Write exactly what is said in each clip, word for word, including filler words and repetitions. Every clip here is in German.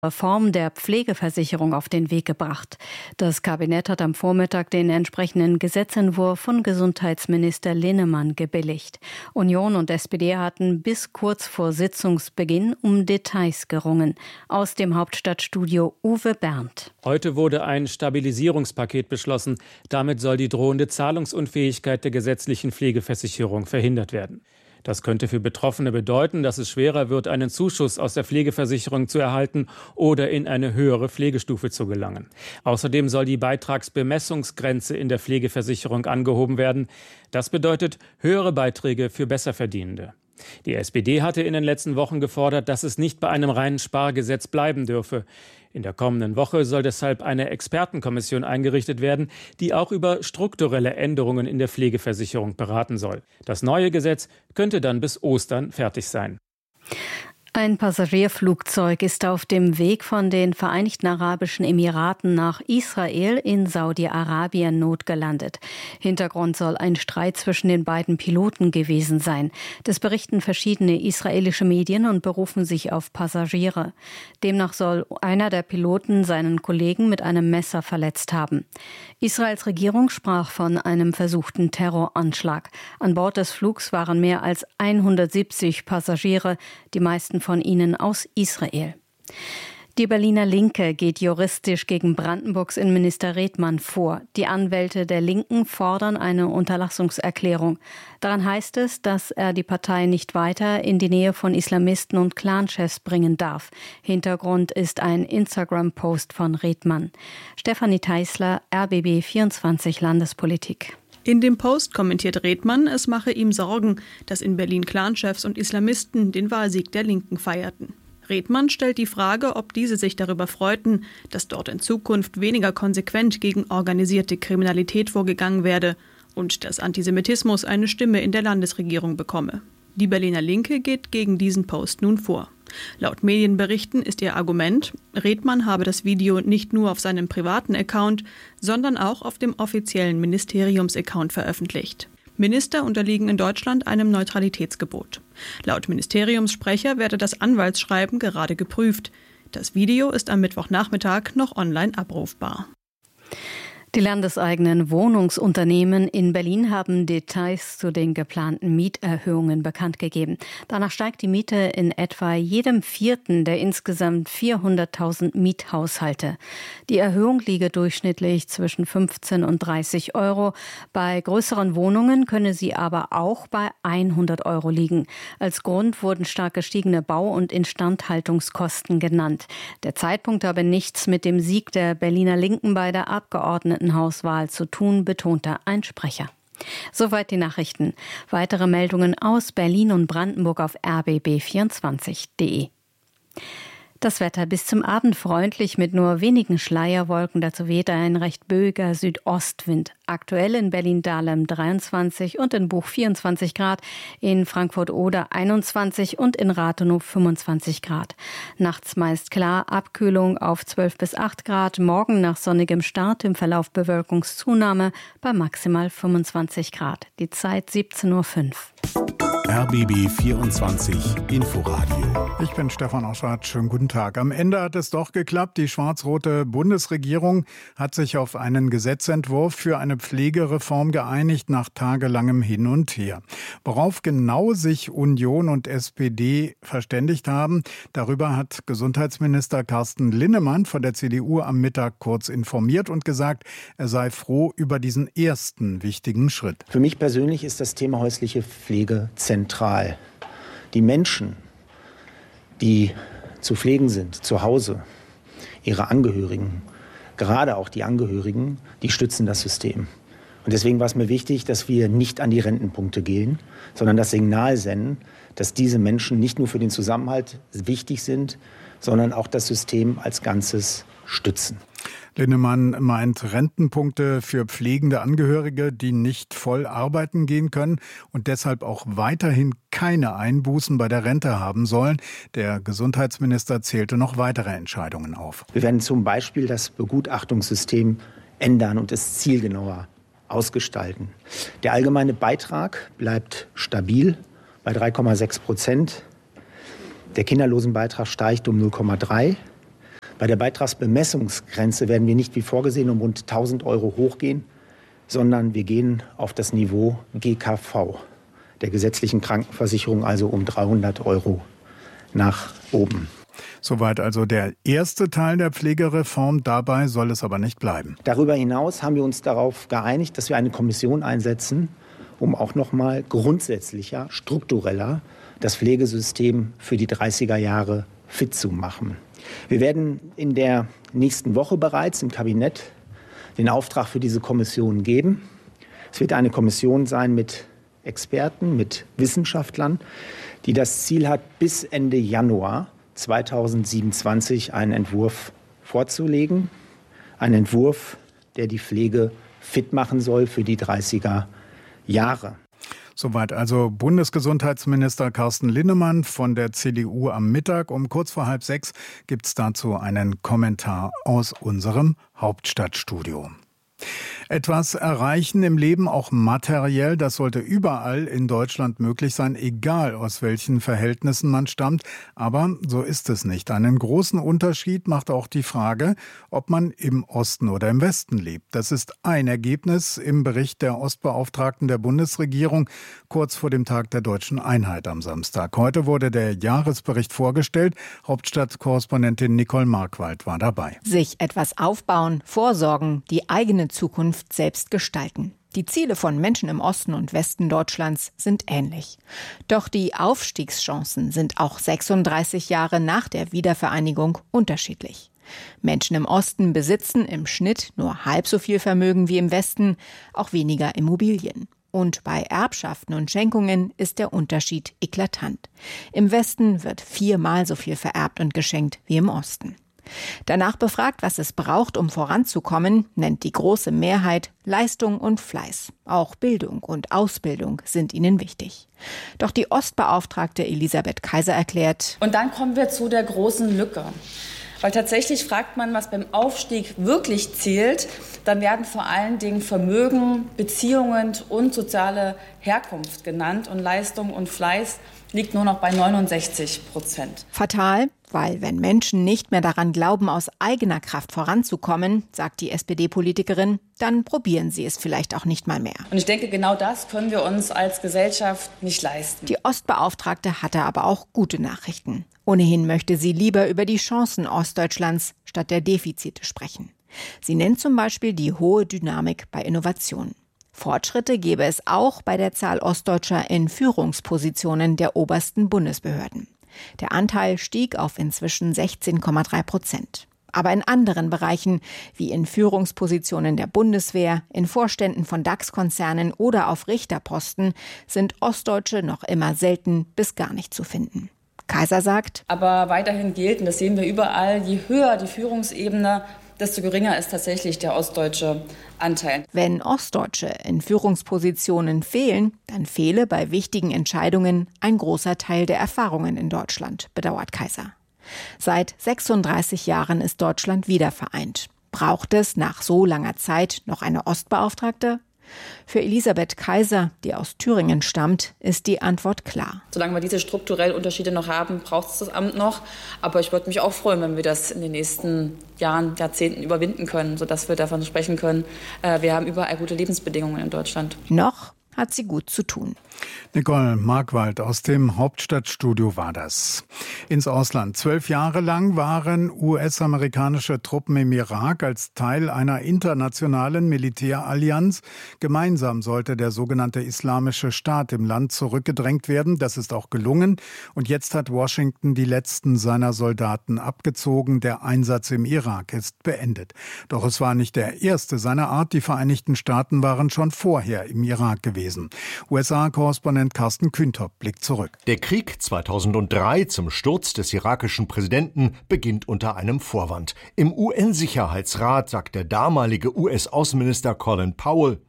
Reform der Pflegeversicherung auf den Weg gebracht. Das Kabinett hat am Vormittag den entsprechenden Gesetzentwurf von Gesundheitsminister Linnemann gebilligt. Union und S P D hatten bis kurz vor Sitzungsbeginn um Details gerungen. Aus dem Hauptstadtstudio Uwe Berndt. Heute wurde ein Stabilisierungspaket beschlossen. Damit soll die drohende Zahlungsunfähigkeit der gesetzlichen Pflegeversicherung verhindert werden. Das könnte für Betroffene bedeuten, dass es schwerer wird, einen Zuschuss aus der Pflegeversicherung zu erhalten oder in eine höhere Pflegestufe zu gelangen. Außerdem soll die Beitragsbemessungsgrenze in der Pflegeversicherung angehoben werden. Das bedeutet höhere Beiträge für Besserverdienende. Die S P D hatte in den letzten Wochen gefordert, dass es nicht bei einem reinen Spargesetz bleiben dürfe. In der kommenden Woche soll deshalb eine Expertenkommission eingerichtet werden, die auch über strukturelle Änderungen in der Pflegeversicherung beraten soll. Das neue Gesetz könnte dann bis Ostern fertig sein. Ein Passagierflugzeug ist auf dem Weg von den Vereinigten Arabischen Emiraten nach Israel in Saudi-Arabien notgelandet. Hintergrund soll ein Streit zwischen den beiden Piloten gewesen sein. Das berichten verschiedene israelische Medien und berufen sich auf Passagiere. Demnach soll einer der Piloten seinen Kollegen mit einem Messer verletzt haben. Israels Regierung sprach von einem versuchten Terroranschlag. An Bord des Flugs waren mehr als hundertsiebzig Passagiere, die meisten von ihnen aus Israel. Die Berliner Linke geht juristisch gegen Brandenburgs Innenminister Redmann vor. Die Anwälte der Linken fordern eine Unterlassungserklärung. Daran heißt es, dass er die Partei nicht weiter in die Nähe von Islamisten und Clanchefs bringen darf. Hintergrund ist ein Instagram-Post von Redmann. Stefanie Theißler, R B B vierundzwanzig Landespolitik. In dem Post kommentiert Redmann, es mache ihm Sorgen, dass in Berlin Clanchefs und Islamisten den Wahlsieg der Linken feierten. Redmann stellt die Frage, ob diese sich darüber freuten, dass dort in Zukunft weniger konsequent gegen organisierte Kriminalität vorgegangen werde und dass Antisemitismus eine Stimme in der Landesregierung bekomme. Die Berliner Linke geht gegen diesen Post nun vor. Laut Medienberichten ist ihr Argument, Redmann habe das Video nicht nur auf seinem privaten Account, sondern auch auf dem offiziellen Ministeriums-Account veröffentlicht. Minister unterliegen in Deutschland einem Neutralitätsgebot. Laut Ministeriumssprecher werde das Anwaltsschreiben gerade geprüft. Das Video ist am Mittwochnachmittag noch online abrufbar. Die landeseigenen Wohnungsunternehmen in Berlin haben Details zu den geplanten Mieterhöhungen bekannt gegeben. Danach steigt die Miete in etwa jedem vierten der insgesamt vierhunderttausend Miethaushalte. Die Erhöhung liege durchschnittlich zwischen fünfzehn und dreißig Euro. Bei größeren Wohnungen könne sie aber auch bei hundert Euro liegen. Als Grund wurden stark gestiegene Bau- und Instandhaltungskosten genannt. Der Zeitpunkt habe nichts mit dem Sieg der Berliner Linken bei der Abgeordnetenhauswahl zu tun, betonte ein Sprecher. Soweit die Nachrichten. Weitere Meldungen aus Berlin und Brandenburg auf r b b vierundzwanzig punkt d e. Das Wetter bis zum Abend freundlich mit nur wenigen Schleierwolken. Dazu weht ein recht böiger Südostwind. Aktuell in Berlin-Dahlem dreiundzwanzig und in Buch vierundzwanzig Grad, in Frankfurt-Oder einundzwanzig und in Rathenow fünfundzwanzig Grad. Nachts meist klar, Abkühlung auf zwölf bis acht Grad. Morgen nach sonnigem Start, im Verlauf Bewölkungszunahme bei maximal fünfundzwanzig Grad. Die Zeit siebzehn Uhr fünf. R B B vierundzwanzig Inforadio. Ich bin Stefan Oschardt. Schönen guten Tag. Am Ende hat es doch geklappt. Die schwarz-rote Bundesregierung hat sich auf einen Gesetzentwurf für eine Pflegereform geeinigt nach tagelangem Hin und Her. Worauf genau sich Union und S P D verständigt haben, darüber hat Gesundheitsminister Carsten Linnemann von der C D U am Mittag kurz informiert und gesagt, er sei froh über diesen ersten wichtigen Schritt. Für mich persönlich ist das Thema häusliche Pflege zentral. Die Menschen, die zu pflegen sind, zu Hause, ihre Angehörigen, gerade auch die Angehörigen, die stützen das System. Und deswegen war es mir wichtig, dass wir nicht an die Rentenpunkte gehen, sondern das Signal senden, dass diese Menschen nicht nur für den Zusammenhalt wichtig sind, sondern auch das System als Ganzes stützen. Linnemann meint Rentenpunkte für pflegende Angehörige, die nicht voll arbeiten gehen können und deshalb auch weiterhin keine Einbußen bei der Rente haben sollen. Der Gesundheitsminister zählte noch weitere Entscheidungen auf. Wir werden zum Beispiel das Begutachtungssystem ändern und es zielgenauer ausgestalten. Der allgemeine Beitrag bleibt stabil bei drei Komma sechs Prozent. Der Kinderlosenbeitrag steigt um null Komma drei. Bei der Beitragsbemessungsgrenze werden wir nicht wie vorgesehen um rund tausend Euro hochgehen, sondern wir gehen auf das Niveau G K V, der gesetzlichen Krankenversicherung, also um dreihundert Euro nach oben. Soweit also der erste Teil der Pflegereform. Dabei soll es aber nicht bleiben. Darüber hinaus haben wir uns darauf geeinigt, dass wir eine Kommission einsetzen, um auch noch mal grundsätzlicher, struktureller das Pflegesystem für die dreißiger Jahre fit zu machen. Wir werden in der nächsten Woche bereits im Kabinett den Auftrag für diese Kommission geben. Es wird eine Kommission sein mit Experten, mit Wissenschaftlern, die das Ziel hat, bis Ende Januar zweitausendsiebenundzwanzig einen Entwurf vorzulegen. Ein Entwurf, der die Pflege fit machen soll für die dreißiger Jahre. Soweit also Bundesgesundheitsminister Carsten Linnemann von der C D U am Mittag. Um kurz vor halb sechs gibt es dazu einen Kommentar aus unserem Hauptstadtstudio. Etwas erreichen im Leben, auch materiell, das sollte überall in Deutschland möglich sein, egal aus welchen Verhältnissen man stammt. Aber so ist es nicht. Einen großen Unterschied macht auch die Frage, ob man im Osten oder im Westen lebt. Das ist ein Ergebnis im Bericht der Ostbeauftragten der Bundesregierung kurz vor dem Tag der Deutschen Einheit am Samstag. Heute wurde der Jahresbericht vorgestellt. Hauptstadtkorrespondentin Nicole Markwald war dabei. Sich etwas aufbauen, vorsorgen, die eigene Zukunft selbst gestalten. Die Ziele von Menschen im Osten und Westen Deutschlands sind ähnlich. Doch die Aufstiegschancen sind auch sechsunddreißig Jahre nach der Wiedervereinigung unterschiedlich. Menschen im Osten besitzen im Schnitt nur halb so viel Vermögen wie im Westen, auch weniger Immobilien. Und bei Erbschaften und Schenkungen ist der Unterschied eklatant. Im Westen wird viermal so viel vererbt und geschenkt wie im Osten. Danach befragt, was es braucht, um voranzukommen, nennt die große Mehrheit Leistung und Fleiß. Auch Bildung und Ausbildung sind ihnen wichtig. Doch die Ostbeauftragte Elisabeth Kaiser erklärt: Und dann kommen wir zu der großen Lücke. Weil tatsächlich fragt man, was beim Aufstieg wirklich zählt, dann werden vor allen Dingen Vermögen, Beziehungen und soziale Herkunft genannt. Und Leistung und Fleiß liegt nur noch bei neunundsechzig Prozent. Fatal, weil wenn Menschen nicht mehr daran glauben, aus eigener Kraft voranzukommen, sagt die S P D-Politikerin, dann probieren sie es vielleicht auch nicht mal mehr. Und ich denke, genau das können wir uns als Gesellschaft nicht leisten. Die Ostbeauftragte hatte aber auch gute Nachrichten. Ohnehin möchte sie lieber über die Chancen Ostdeutschlands statt der Defizite sprechen. Sie nennt zum Beispiel die hohe Dynamik bei Innovationen. Fortschritte gäbe es auch bei der Zahl Ostdeutscher in Führungspositionen der obersten Bundesbehörden. Der Anteil stieg auf inzwischen sechzehn Komma drei Prozent. Aber in anderen Bereichen, wie in Führungspositionen der Bundeswehr, in Vorständen von DAX-Konzernen oder auf Richterposten, sind Ostdeutsche noch immer selten bis gar nicht zu finden. Kaiser sagt: Aber weiterhin gilt, und das sehen wir überall, je höher die Führungsebene, desto geringer ist tatsächlich der ostdeutsche Anteil. Wenn Ostdeutsche in Führungspositionen fehlen, dann fehle bei wichtigen Entscheidungen ein großer Teil der Erfahrungen in Deutschland, bedauert Kaiser. Seit sechsunddreißig Jahren ist Deutschland wiedervereint. Braucht es nach so langer Zeit noch eine Ostbeauftragte? Für Elisabeth Kaiser, die aus Thüringen stammt, ist die Antwort klar. Solange wir diese strukturellen Unterschiede noch haben, braucht es das Amt noch. Aber ich würde mich auch freuen, wenn wir das in den nächsten Jahren, Jahrzehnten überwinden können, sodass wir davon sprechen können, wir haben überall gute Lebensbedingungen in Deutschland. Noch hat sie gut zu tun. Nicole Markwald aus dem Hauptstadtstudio war das. Ins Ausland. Zwölf Jahre lang waren U S-amerikanische Truppen im Irak als Teil einer internationalen Militärallianz. Gemeinsam sollte der sogenannte Islamische Staat im Land zurückgedrängt werden. Das ist auch gelungen. Und jetzt hat Washington die letzten seiner Soldaten abgezogen. Der Einsatz im Irak ist beendet. Doch es war nicht der erste seiner Art. Die Vereinigten Staaten waren schon vorher im Irak gewesen. U S A-Korrespondent Carsten Kühntop blickt zurück. Der Krieg zweitausenddrei zum Sturz des irakischen Präsidenten beginnt unter einem Vorwand. Im U N-Sicherheitsrat sagt der damalige U S-Außenminister Colin Powell: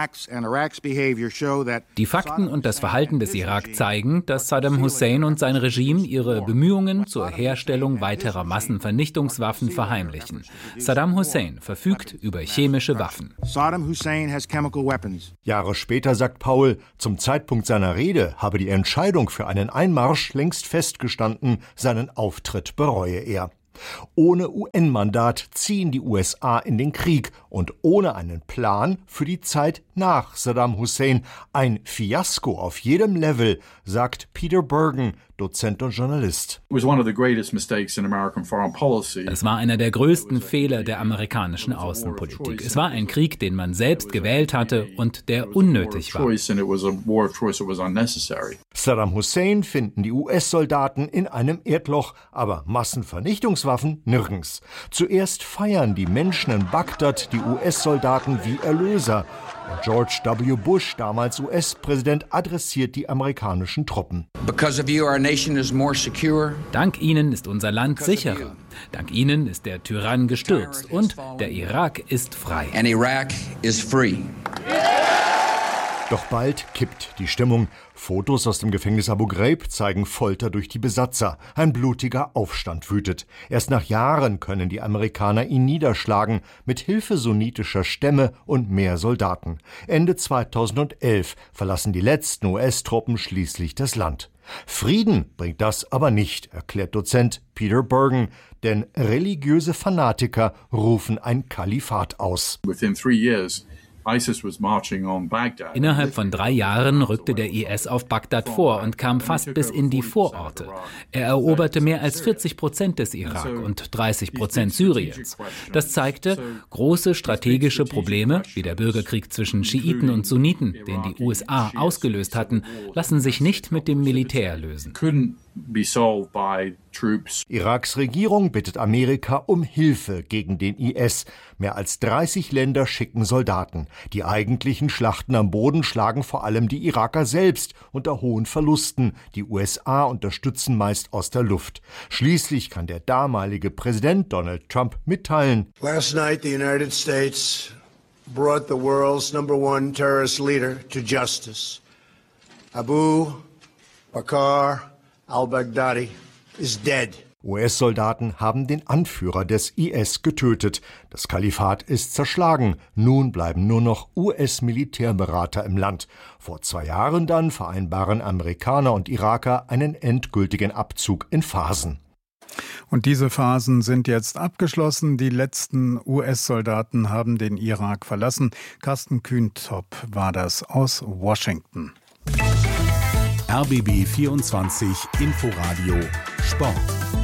Die Fakten und das Verhalten des Irak zeigen, dass Saddam Hussein und sein Regime ihre Bemühungen zur Herstellung weiterer Massenvernichtungswaffen verheimlichen. Saddam Hussein verfügt über chemische Waffen. Jahre später sagt Powell, zum Zeitpunkt seiner Rede habe die Entscheidung für einen Einmarsch längst festgestanden, seinen Auftritt bereue er. Ohne U N-Mandat ziehen die U S A in den Krieg und ohne einen Plan für die Zeit nach Saddam Hussein. Ein Fiasko auf jedem Level, sagt Peter Bergen, Dozent und Journalist. Es war einer der größten Fehler der amerikanischen Außenpolitik. Es war ein Krieg, den man selbst gewählt hatte und der unnötig war. Saddam Hussein finden die U S-Soldaten in einem Erdloch, aber Massenvernichtungswaffen nirgends. Zuerst feiern die Menschen in Bagdad die U S-Soldaten wie Erlöser. Und George W. Bush, damals U S-Präsident, adressiert die amerikanischen Truppen. Dank Ihnen ist unser Land sicherer. Dank Ihnen ist der Tyrann gestürzt und der Irak ist frei. And Iraq is free. Doch bald kippt die Stimmung. Fotos aus dem Gefängnis Abu Ghraib zeigen Folter durch die Besatzer. Ein blutiger Aufstand wütet. Erst nach Jahren können die Amerikaner ihn niederschlagen, mit Hilfe sunnitischer Stämme und mehr Soldaten. Ende zweitausendelf verlassen die letzten U S-Truppen schließlich das Land. Frieden bringt das aber nicht, erklärt Dozent Peter Bergen, denn religiöse Fanatiker rufen ein Kalifat aus. Within three years, Innerhalb von drei Jahren rückte der I S auf Bagdad vor und kam fast bis in die Vororte. Er eroberte mehr als vierzig Prozent des Irak und dreißig Prozent Syriens. Das zeigte, große strategische Probleme, wie der Bürgerkrieg zwischen Schiiten und Sunniten, den die U S A ausgelöst hatten, lassen sich nicht mit dem Militär lösen. Iraks Regierung bittet Amerika um Hilfe gegen den I S. Mehr als dreißig Länder schicken Soldaten. Die eigentlichen Schlachten am Boden schlagen vor allem die Iraker selbst unter hohen Verlusten. Die U S A unterstützen meist aus der Luft. Schließlich kann der damalige Präsident Donald Trump mitteilen: Last night the United States brought the world's number one terrorist leader to justice. Abu Bakr al-Baghdadi is dead. U S-Soldaten haben den Anführer des I S getötet. Das Kalifat ist zerschlagen. Nun bleiben nur noch U S-Militärberater im Land. Vor zwei Jahren dann vereinbaren Amerikaner und Iraker einen endgültigen Abzug in Phasen. Und diese Phasen sind jetzt abgeschlossen. Die letzten U S-Soldaten haben den Irak verlassen. Carsten Kühntop war das aus Washington. R B B vierundzwanzig Inforadio Sport.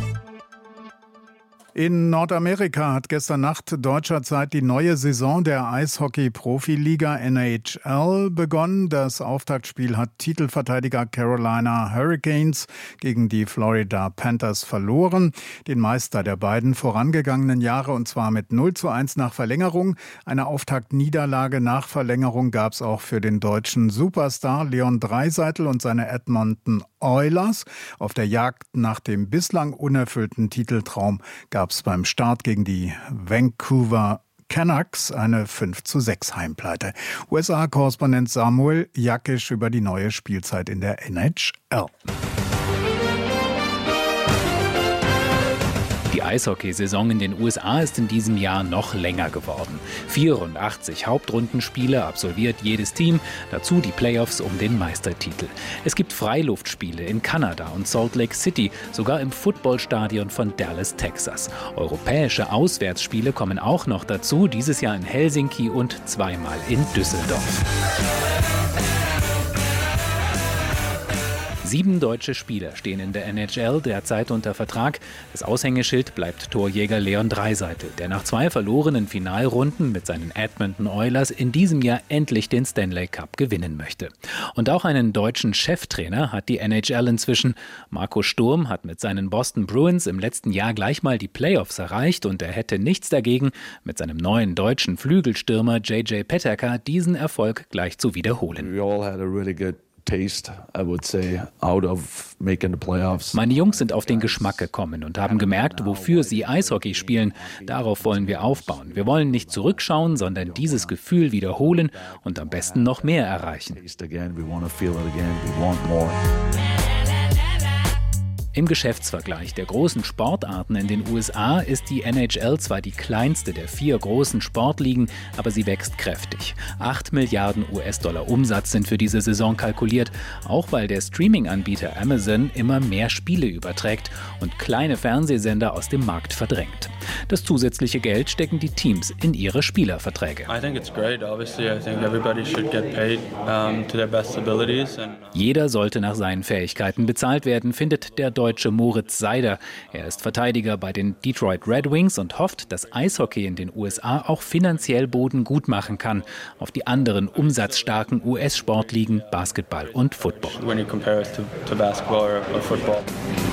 In Nordamerika hat gestern Nacht deutscher Zeit die neue Saison der Eishockey-Profiliga N H L begonnen. Das Auftaktspiel hat Titelverteidiger Carolina Hurricanes gegen die Florida Panthers verloren. Den Meister der beiden vorangegangenen Jahre, und zwar mit null zu eins nach Verlängerung. Eine Auftaktniederlage nach Verlängerung gab es auch für den deutschen Superstar Leon Draisaitl und seine Edmonton Oilers. Auf der Jagd nach dem bislang unerfüllten Titeltraum gab es beim Start gegen die Vancouver Canucks eine fünf zu sechs Heimpleite. U S A-Korrespondent Samuel Jakisch über die neue Spielzeit in der N H L. Die Eishockeysaison in den U S A ist in diesem Jahr noch länger geworden. vierundachtzig Hauptrundenspiele absolviert jedes Team, dazu die Playoffs um den Meistertitel. Es gibt Freiluftspiele in Kanada und Salt Lake City, sogar im Footballstadion von Dallas, Texas. Europäische Auswärtsspiele kommen auch noch dazu, dieses Jahr in Helsinki und zweimal in Düsseldorf. Sieben deutsche Spieler stehen in der N H L derzeit unter Vertrag. Das Aushängeschild bleibt Torjäger Leon Draisaitl, der nach zwei verlorenen Finalrunden mit seinen Edmonton Oilers in diesem Jahr endlich den Stanley Cup gewinnen möchte. Und auch einen deutschen Cheftrainer hat die N H L inzwischen. Marco Sturm hat mit seinen Boston Bruins im letzten Jahr gleich mal die Playoffs erreicht und er hätte nichts dagegen, mit seinem neuen deutschen Flügelstürmer J J Peterka diesen Erfolg gleich zu wiederholen. We all had a really good taste, I would say, out of making the playoffs. Meine Jungs sind auf den Geschmack gekommen und haben gemerkt, wofür sie Eishockey spielen. Darauf wollen wir aufbauen. Wir wollen nicht zurückschauen, sondern dieses Gefühl wiederholen und am besten noch mehr erreichen. Im Geschäftsvergleich der großen Sportarten in den U S A ist die N H L zwar die kleinste der vier großen Sportligen, aber sie wächst kräftig. acht Milliarden U S-Dollar Umsatz sind für diese Saison kalkuliert, auch weil der Streaming-Anbieter Amazon immer mehr Spiele überträgt und kleine Fernsehsender aus dem Markt verdrängt. Das zusätzliche Geld stecken die Teams in ihre Spielerverträge. I think it's great. Obviously, I think everybody should get paid um, to their best abilities. And, uh Jeder sollte nach seinen Fähigkeiten bezahlt werden, findet der Deutsche Moritz Seider. Er ist Verteidiger bei den Detroit Red Wings und hofft, dass Eishockey in den U S A auch finanziell Boden gut machen kann auf die anderen umsatzstarken U S-Sportligen Basketball und Football. when you compare it to, to basketball or, or football.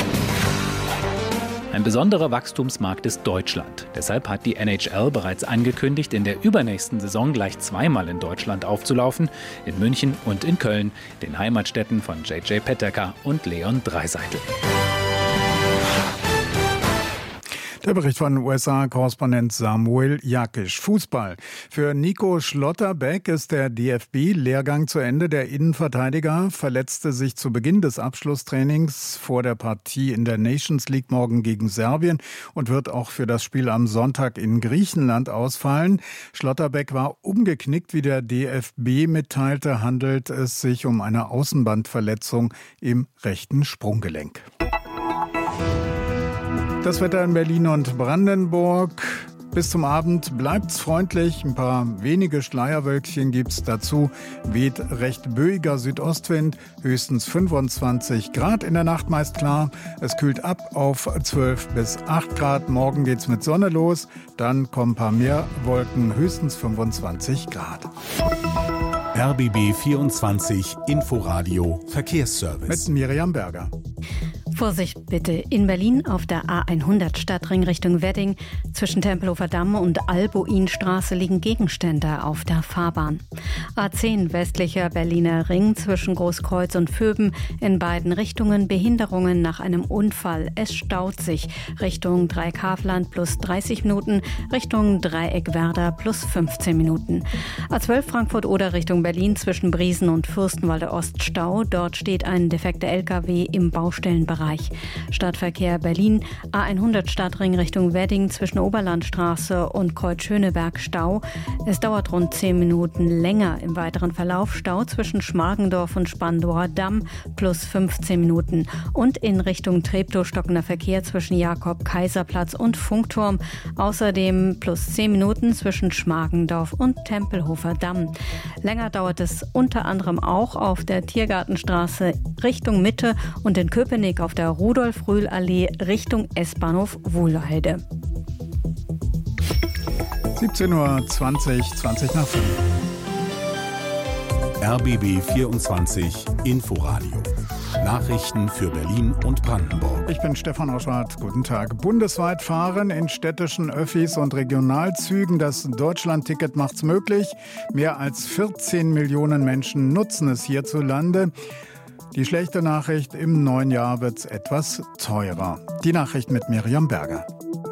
Ein besonderer Wachstumsmarkt ist Deutschland. Deshalb hat die N H L bereits angekündigt, in der übernächsten Saison gleich zweimal in Deutschland aufzulaufen, in München und in Köln, den Heimatstädten von J J Peterka und Leon Draisaitl. Der Bericht von U S A-Korrespondent Samuel Jakisch. Fußball. Für Nico Schlotterbeck ist der D F B-Lehrgang zu Ende. Der Innenverteidiger verletzte sich zu Beginn des Abschlusstrainings vor der Partie in der Nations League morgen gegen Serbien und wird auch für das Spiel am Sonntag in Griechenland ausfallen. Schlotterbeck war umgeknickt, wie der D F B mitteilte, handelt es sich um eine Außenbandverletzung im rechten Sprunggelenk. Das Wetter in Berlin und Brandenburg. Bis zum Abend bleibt's freundlich. Ein paar wenige Schleierwölkchen gibt's dazu. Weht recht böiger Südostwind, höchstens fünfundzwanzig Grad. In der Nacht meist klar. Es kühlt ab auf zwölf bis acht Grad. Morgen geht's mit Sonne los. Dann kommen ein paar mehr Wolken, höchstens fünfundzwanzig Grad. R B B vierundzwanzig Inforadio Verkehrsservice. Mit Miriam Berger. Vorsicht bitte. In Berlin auf der A hundert Stadtring Richtung Wedding. Zwischen Tempelhofer Damm und Albuinstraße liegen Gegenstände auf der Fahrbahn. A zehn westlicher Berliner Ring zwischen Großkreuz und Vöben. In beiden Richtungen Behinderungen nach einem Unfall. Es staut sich. Richtung Dreieck-Havland plus dreißig Minuten. Richtung Dreieck-Werder plus fünfzehn Minuten. A zwölf Frankfurt-Oder Richtung Berlin zwischen Briesen und Fürstenwalde Ost Stau. Dort steht ein defekter L K W im Baustellenbereich. Stadtverkehr Berlin, A hundert Stadtring Richtung Wedding zwischen Oberlandstraße und Kreuz-Schöneberg Stau. Es dauert rund zehn Minuten länger im weiteren Verlauf. Stau zwischen Schmargendorf und Spandauer Damm plus fünfzehn Minuten. Und in Richtung Treptow stockender Verkehr zwischen Jakob-Kaiser-Platz und Funkturm. Außerdem plus zehn Minuten zwischen Schmargendorf und Tempelhofer Damm. Länger dauert es unter anderem auch auf der Tiergartenstraße Richtung Mitte und in Köpenick auf der Rudolf-Rühl-Allee Richtung S-Bahnhof Wohlheide. siebzehn Uhr zwanzig, zwanzig nach fünf. R B B vierundzwanzig Inforadio. Nachrichten für Berlin und Brandenburg. Ich bin Stefan Oschwart. Guten Tag. Bundesweit fahren in städtischen Öffis und Regionalzügen. Das Deutschland-Ticket macht's möglich. Mehr als vierzehn Millionen Menschen nutzen es hierzulande. Die schlechte Nachricht, im neuen Jahr wird's etwas teurer. Die Nachricht mit Miriam Berger.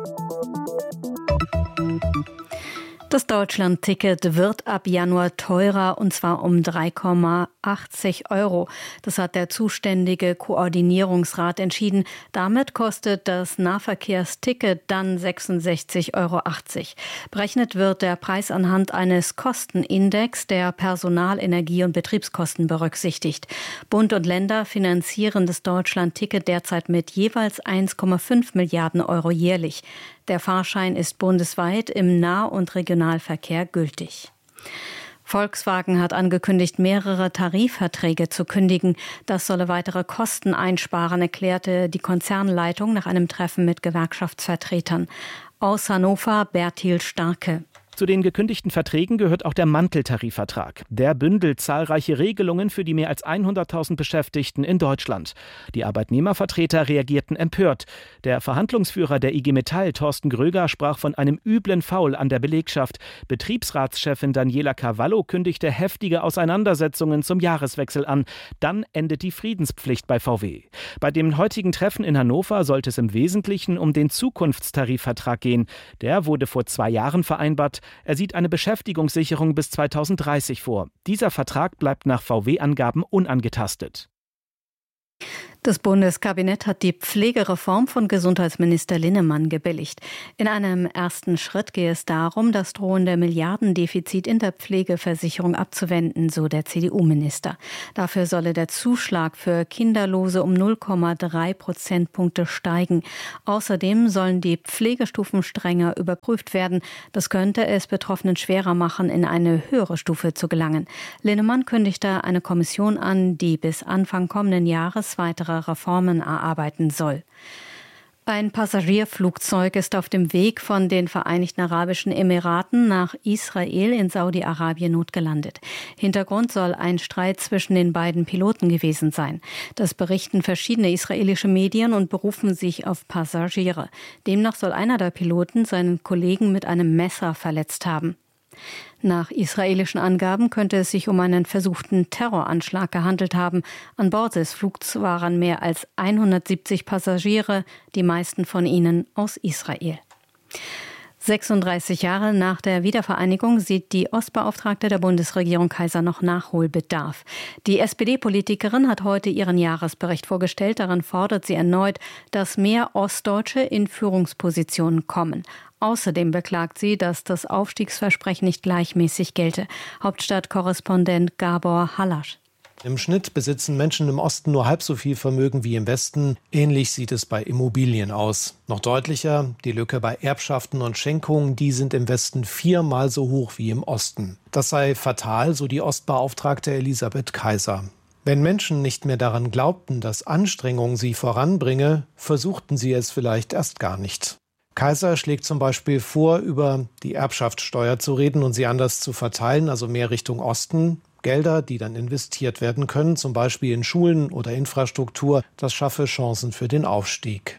Das Deutschland-Ticket wird ab Januar teurer, und zwar um drei Komma achtzig Euro. Das hat der zuständige Koordinierungsrat entschieden. Damit kostet das Nahverkehrsticket dann sechsundsechzig Euro achtzig. Berechnet wird der Preis anhand eines Kostenindex, der Personal-, Energie- und Betriebskosten berücksichtigt. Bund und Länder finanzieren das Deutschland-Ticket derzeit mit jeweils eins Komma fünf Milliarden Euro jährlich. Der Fahrschein ist bundesweit im Nah- und Regionalverkehr gültig. Volkswagen hat angekündigt, mehrere Tarifverträge zu kündigen. Das solle weitere Kosten einsparen, erklärte die Konzernleitung nach einem Treffen mit Gewerkschaftsvertretern. Aus Hannover Bertil Starke. Zu den gekündigten Verträgen gehört auch der Manteltarifvertrag. Der bündelt zahlreiche Regelungen für die mehr als hunderttausend Beschäftigten in Deutschland. Die Arbeitnehmervertreter reagierten empört. Der Verhandlungsführer der I G Metall, Thorsten Gröger, sprach von einem üblen Foul an der Belegschaft. Betriebsratschefin Daniela Cavallo kündigte heftige Auseinandersetzungen zum Jahreswechsel an. Dann endet die Friedenspflicht bei V W. Bei dem heutigen Treffen in Hannover sollte es im Wesentlichen um den Zukunftstarifvertrag gehen. Der wurde vor zwei Jahren vereinbart. Er sieht eine Beschäftigungssicherung bis zweitausenddreißig vor. Dieser Vertrag bleibt nach V W-Angaben unangetastet. Das Bundeskabinett hat die Pflegereform von Gesundheitsminister Linnemann gebilligt. In einem ersten Schritt gehe es darum, das drohende Milliardendefizit in der Pflegeversicherung abzuwenden, so der C D U-Minister. Dafür solle der Zuschlag für Kinderlose um null Komma drei Prozentpunkte steigen. Außerdem sollen die Pflegestufen strenger überprüft werden. Das könnte es Betroffenen schwerer machen, in eine höhere Stufe zu gelangen. Linnemann kündigte eine Kommission an, die bis Anfang kommenden Jahres weitere Reformen erarbeiten soll. Ein Passagierflugzeug ist auf dem Weg von den Vereinigten Arabischen Emiraten nach Israel in Saudi-Arabien notgelandet. Hintergrund soll ein Streit zwischen den beiden Piloten gewesen sein. Das berichten verschiedene israelische Medien und berufen sich auf Passagiere. Demnach soll einer der Piloten seinen Kollegen mit einem Messer verletzt haben. Nach israelischen Angaben könnte es sich um einen versuchten Terroranschlag gehandelt haben. An Bord des Flugs waren mehr als hundertsiebzig Passagiere, die meisten von ihnen aus Israel. sechsunddreißig Jahre nach der Wiedervereinigung sieht die Ostbeauftragte der Bundesregierung Kaiser noch Nachholbedarf. Die S P D-Politikerin hat heute ihren Jahresbericht vorgestellt. Darin fordert sie erneut, dass mehr Ostdeutsche in Führungspositionen kommen. Außerdem beklagt sie, dass das Aufstiegsversprechen nicht gleichmäßig gelte. Hauptstadtkorrespondent Gabor Hallasch. Im Schnitt besitzen Menschen im Osten nur halb so viel Vermögen wie im Westen. Ähnlich sieht es bei Immobilien aus. Noch deutlicher, die Lücke bei Erbschaften und Schenkungen, die sind im Westen viermal so hoch wie im Osten. Das sei fatal, so die Ostbeauftragte Elisabeth Kaiser. Wenn Menschen nicht mehr daran glaubten, dass Anstrengung sie voranbringe, versuchten sie es vielleicht erst gar nicht. Kaiser schlägt zum Beispiel vor, über die Erbschaftssteuer zu reden und sie anders zu verteilen, also mehr Richtung Osten. Gelder, die dann investiert werden können, zum Beispiel in Schulen oder Infrastruktur, das schaffe Chancen für den Aufstieg.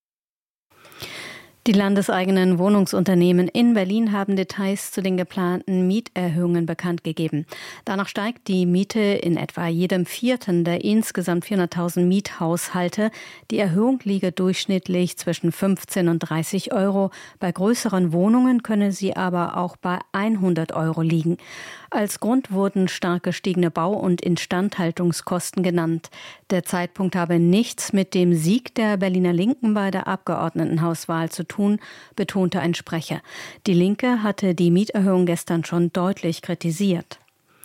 Die landeseigenen Wohnungsunternehmen in Berlin haben Details zu den geplanten Mieterhöhungen bekannt gegeben. Danach steigt die Miete in etwa jedem vierten der insgesamt vierhunderttausend Miethaushalte. Die Erhöhung liege durchschnittlich zwischen fünfzehn und dreißig Euro. Bei größeren Wohnungen könne sie aber auch bei hundert Euro liegen. Als Grund wurden stark gestiegene Bau- und Instandhaltungskosten genannt. Der Zeitpunkt habe nichts mit dem Sieg der Berliner Linken bei der Abgeordnetenhauswahl zu tun, betonte ein Sprecher. Die Linke hatte die Mieterhöhung gestern schon deutlich kritisiert.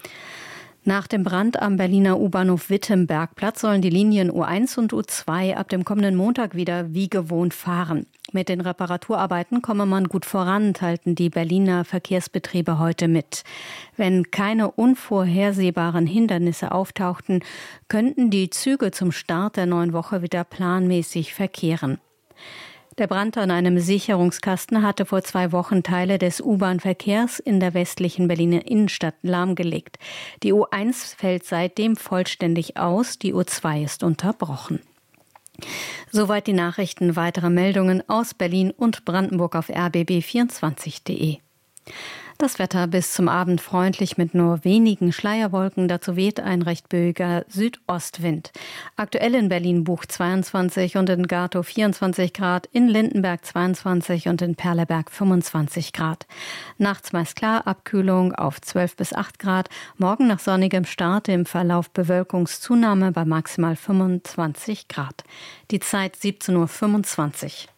Nach dem Brand am Berliner U-Bahnhof Wittenbergplatz sollen die Linien U eins und U zwei ab dem kommenden Montag wieder wie gewohnt fahren. Mit den Reparaturarbeiten komme man gut voran, teilten die Berliner Verkehrsbetriebe heute mit. Wenn keine unvorhersehbaren Hindernisse auftauchten, könnten die Züge zum Start der neuen Woche wieder planmäßig verkehren. Der Brand an einem Sicherungskasten hatte vor zwei Wochen Teile des U-Bahn-Verkehrs in der westlichen Berliner Innenstadt lahmgelegt. Die U eins fällt seitdem vollständig aus, die U zwei ist unterbrochen. Soweit die Nachrichten. Weitere Meldungen aus Berlin und Brandenburg auf r b b vierundzwanzig punkt de. Das Wetter bis zum Abend freundlich mit nur wenigen Schleierwolken. Dazu weht ein recht böiger Südostwind. Aktuell in Berlin Buch zweiundzwanzig und in Gatow vierundzwanzig Grad, in Lindenberg zweiundzwanzig und in Perleberg fünfundzwanzig Grad. Nachts meist klar, Abkühlung auf zwölf bis acht Grad. Morgen nach sonnigem Start im Verlauf Bewölkungszunahme bei maximal fünfundzwanzig Grad. Die Zeit siebzehn Uhr fünfundzwanzig.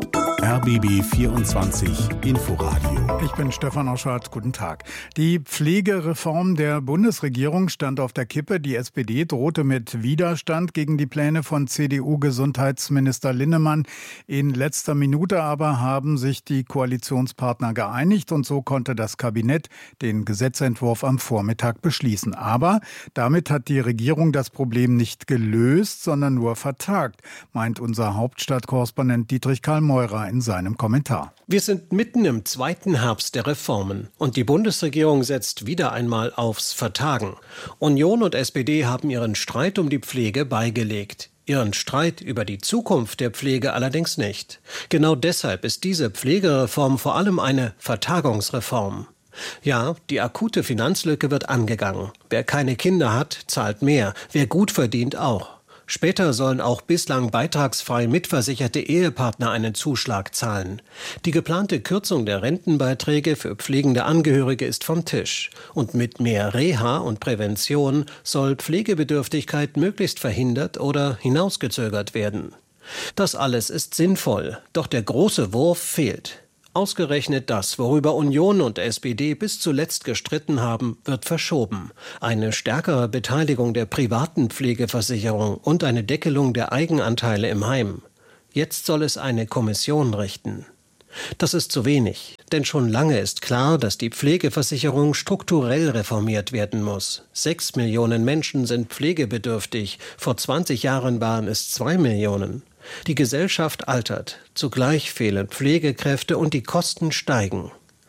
R B B vierundzwanzig Inforadio. Ich bin Stefan Oschardt. Guten Tag. Die Pflegereform der Bundesregierung stand auf der Kippe. Die S P D drohte mit Widerstand gegen die Pläne von C D U-Gesundheitsminister Linnemann. In letzter Minute aber haben sich die Koalitionspartner geeinigt und so konnte das Kabinett den Gesetzentwurf am Vormittag beschließen. Aber damit hat die Regierung das Problem nicht gelöst, sondern nur vertagt, meint unser Hauptstadtkorrespondent Dietrich Karl Meurer in seinem Kommentar. Wir sind mitten im zweiten Herbst der Reformen und die Bundesregierung setzt wieder einmal aufs Vertagen. Union und S P D haben ihren Streit um die Pflege beigelegt. Ihren Streit über die Zukunft der Pflege allerdings nicht. Genau deshalb ist diese Pflegereform vor allem eine Vertagungsreform. Ja, die akute Finanzlücke wird angegangen. Wer keine Kinder hat, zahlt mehr. Wer gut verdient auch. Später sollen auch bislang beitragsfrei mitversicherte Ehepartner einen Zuschlag zahlen. Die geplante Kürzung der Rentenbeiträge für pflegende Angehörige ist vom Tisch. Und mit mehr Reha und Prävention soll Pflegebedürftigkeit möglichst verhindert oder hinausgezögert werden. Das alles ist sinnvoll, doch der große Wurf fehlt. Ausgerechnet das, worüber Union und S P D bis zuletzt gestritten haben, wird verschoben. Eine stärkere Beteiligung der privaten Pflegeversicherung und eine Deckelung der Eigenanteile im Heim. Jetzt soll es eine Kommission richten. Das ist zu wenig, denn schon lange ist klar, dass die Pflegeversicherung strukturell reformiert werden muss. Sechs Millionen Menschen sind pflegebedürftig, vor zwanzig Jahren waren es zwei Millionen. Die Gesellschaft altert, zugleich fehlen Pflegekräfte und die Kosten steigen.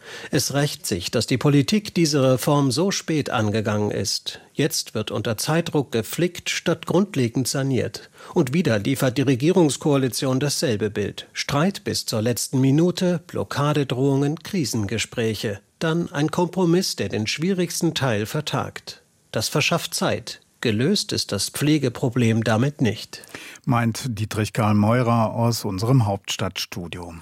Es rächt sich, dass die Politik diese Reform so spät angegangen ist. Jetzt wird unter Zeitdruck geflickt statt grundlegend saniert. Und wieder liefert die Regierungskoalition dasselbe Bild. Streit bis zur letzten Minute, Blockadedrohungen, Krisengespräche. Dann ein Kompromiss, der den schwierigsten Teil vertagt. Das verschafft Zeit. Gelöst ist das Pflegeproblem damit nicht. Meint Dietrich Karl Meurer aus unserem Hauptstadtstudio.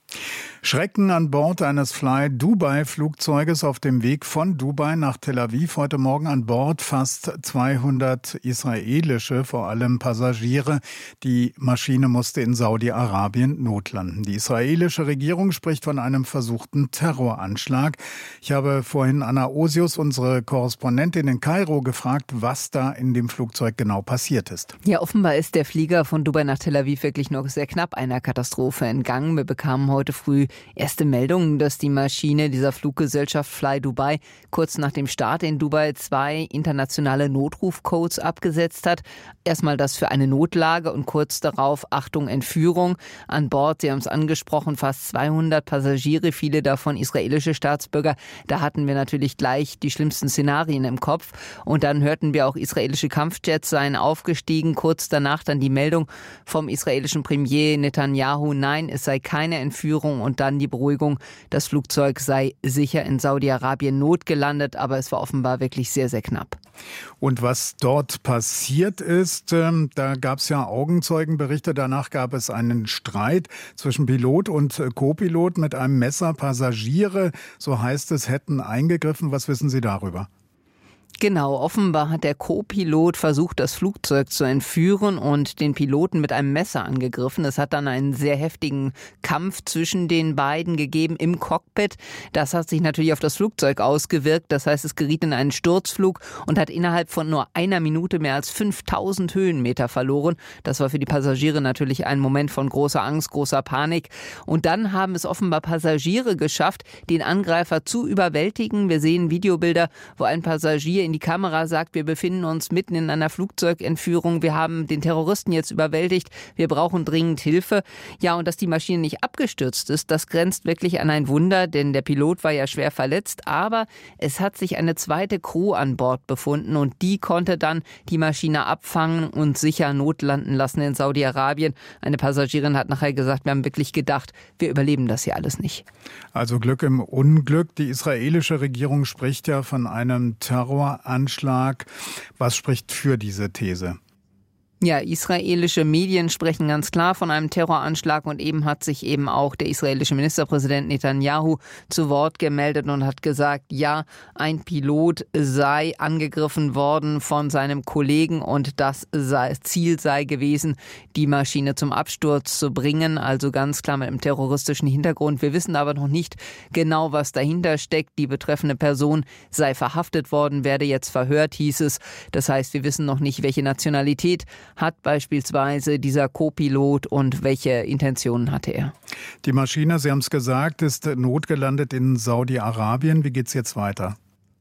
Schrecken an Bord eines Fly Dubai Flugzeuges auf dem Weg von Dubai nach Tel Aviv. Heute Morgen an Bord fast zweihundert israelische, vor allem Passagiere. Die Maschine musste in Saudi-Arabien notlanden. Die israelische Regierung spricht von einem versuchten Terroranschlag. Ich habe vorhin Anna Osius, unsere Korrespondentin in Kairo, gefragt, was da in dem Flugzeug genau passiert ist. Ja, offenbar ist der Flieger von Dubai nach Tel Aviv wirklich noch sehr knapp einer Katastrophe entgangen. Wir bekamen heute früh erste Meldungen, dass die Maschine dieser Fluggesellschaft Fly Dubai kurz nach dem Start in Dubai zwei internationale Notrufcodes abgesetzt hat. Erstmal das für eine Notlage und kurz darauf Achtung Entführung. An Bord, Sie haben es angesprochen, fast zweihundert Passagiere, viele davon israelische Staatsbürger. Da hatten wir natürlich gleich die schlimmsten Szenarien im Kopf. Und dann hörten wir auch, israelische Kampfjets seien aufgestiegen. Kurz danach dann die Meldung vom israelischen Premier Netanyahu, nein, es sei keine Entführung, und dann die Beruhigung, das Flugzeug sei sicher in Saudi-Arabien notgelandet, aber es war offenbar wirklich sehr, sehr knapp. Und was dort passiert ist, ähm, da gab es ja Augenzeugenberichte, danach gab es einen Streit zwischen Pilot und Co-Pilot mit einem Messer. Passagiere, so heißt es, hätten eingegriffen. Was wissen Sie darüber? Genau, offenbar hat der Co-Pilot versucht, das Flugzeug zu entführen und den Piloten mit einem Messer angegriffen. Es hat dann einen sehr heftigen Kampf zwischen den beiden gegeben im Cockpit. Das hat sich natürlich auf das Flugzeug ausgewirkt. Das heißt, es geriet in einen Sturzflug und hat innerhalb von nur einer Minute mehr als fünftausend Höhenmeter verloren. Das war für die Passagiere natürlich ein Moment von großer Angst, großer Panik. Und dann haben es offenbar Passagiere geschafft, den Angreifer zu überwältigen. Wir sehen Videobilder, wo ein Passagier in die Kamera sagt, wir befinden uns mitten in einer Flugzeugentführung, wir haben den Terroristen jetzt überwältigt, wir brauchen dringend Hilfe. Ja, und dass die Maschine nicht abgestürzt ist, das grenzt wirklich an ein Wunder, denn der Pilot war ja schwer verletzt, aber es hat sich eine zweite Crew an Bord befunden und die konnte dann die Maschine abfangen und sicher notlanden lassen in Saudi-Arabien. Eine Passagierin hat nachher gesagt, wir haben wirklich gedacht, wir überleben das hier alles nicht. Also Glück im Unglück. Die israelische Regierung spricht ja von einem Terroranschlag. Was spricht für diese These? Ja, israelische Medien sprechen ganz klar von einem Terroranschlag und eben hat sich eben auch der israelische Ministerpräsident Netanyahu zu Wort gemeldet und hat gesagt, ja, ein Pilot sei angegriffen worden von seinem Kollegen und das sei, Ziel sei gewesen, die Maschine zum Absturz zu bringen, also ganz klar mit einem terroristischen Hintergrund. Wir wissen aber noch nicht genau, was dahinter steckt. Die betreffende Person sei verhaftet worden, werde jetzt verhört, hieß es. Das heißt, wir wissen noch nicht, welche Nationalität hat beispielsweise dieser Co-Pilot und welche Intentionen hatte er? Die Maschine, Sie haben es gesagt, ist notgelandet in Saudi-Arabien. Wie geht es jetzt weiter?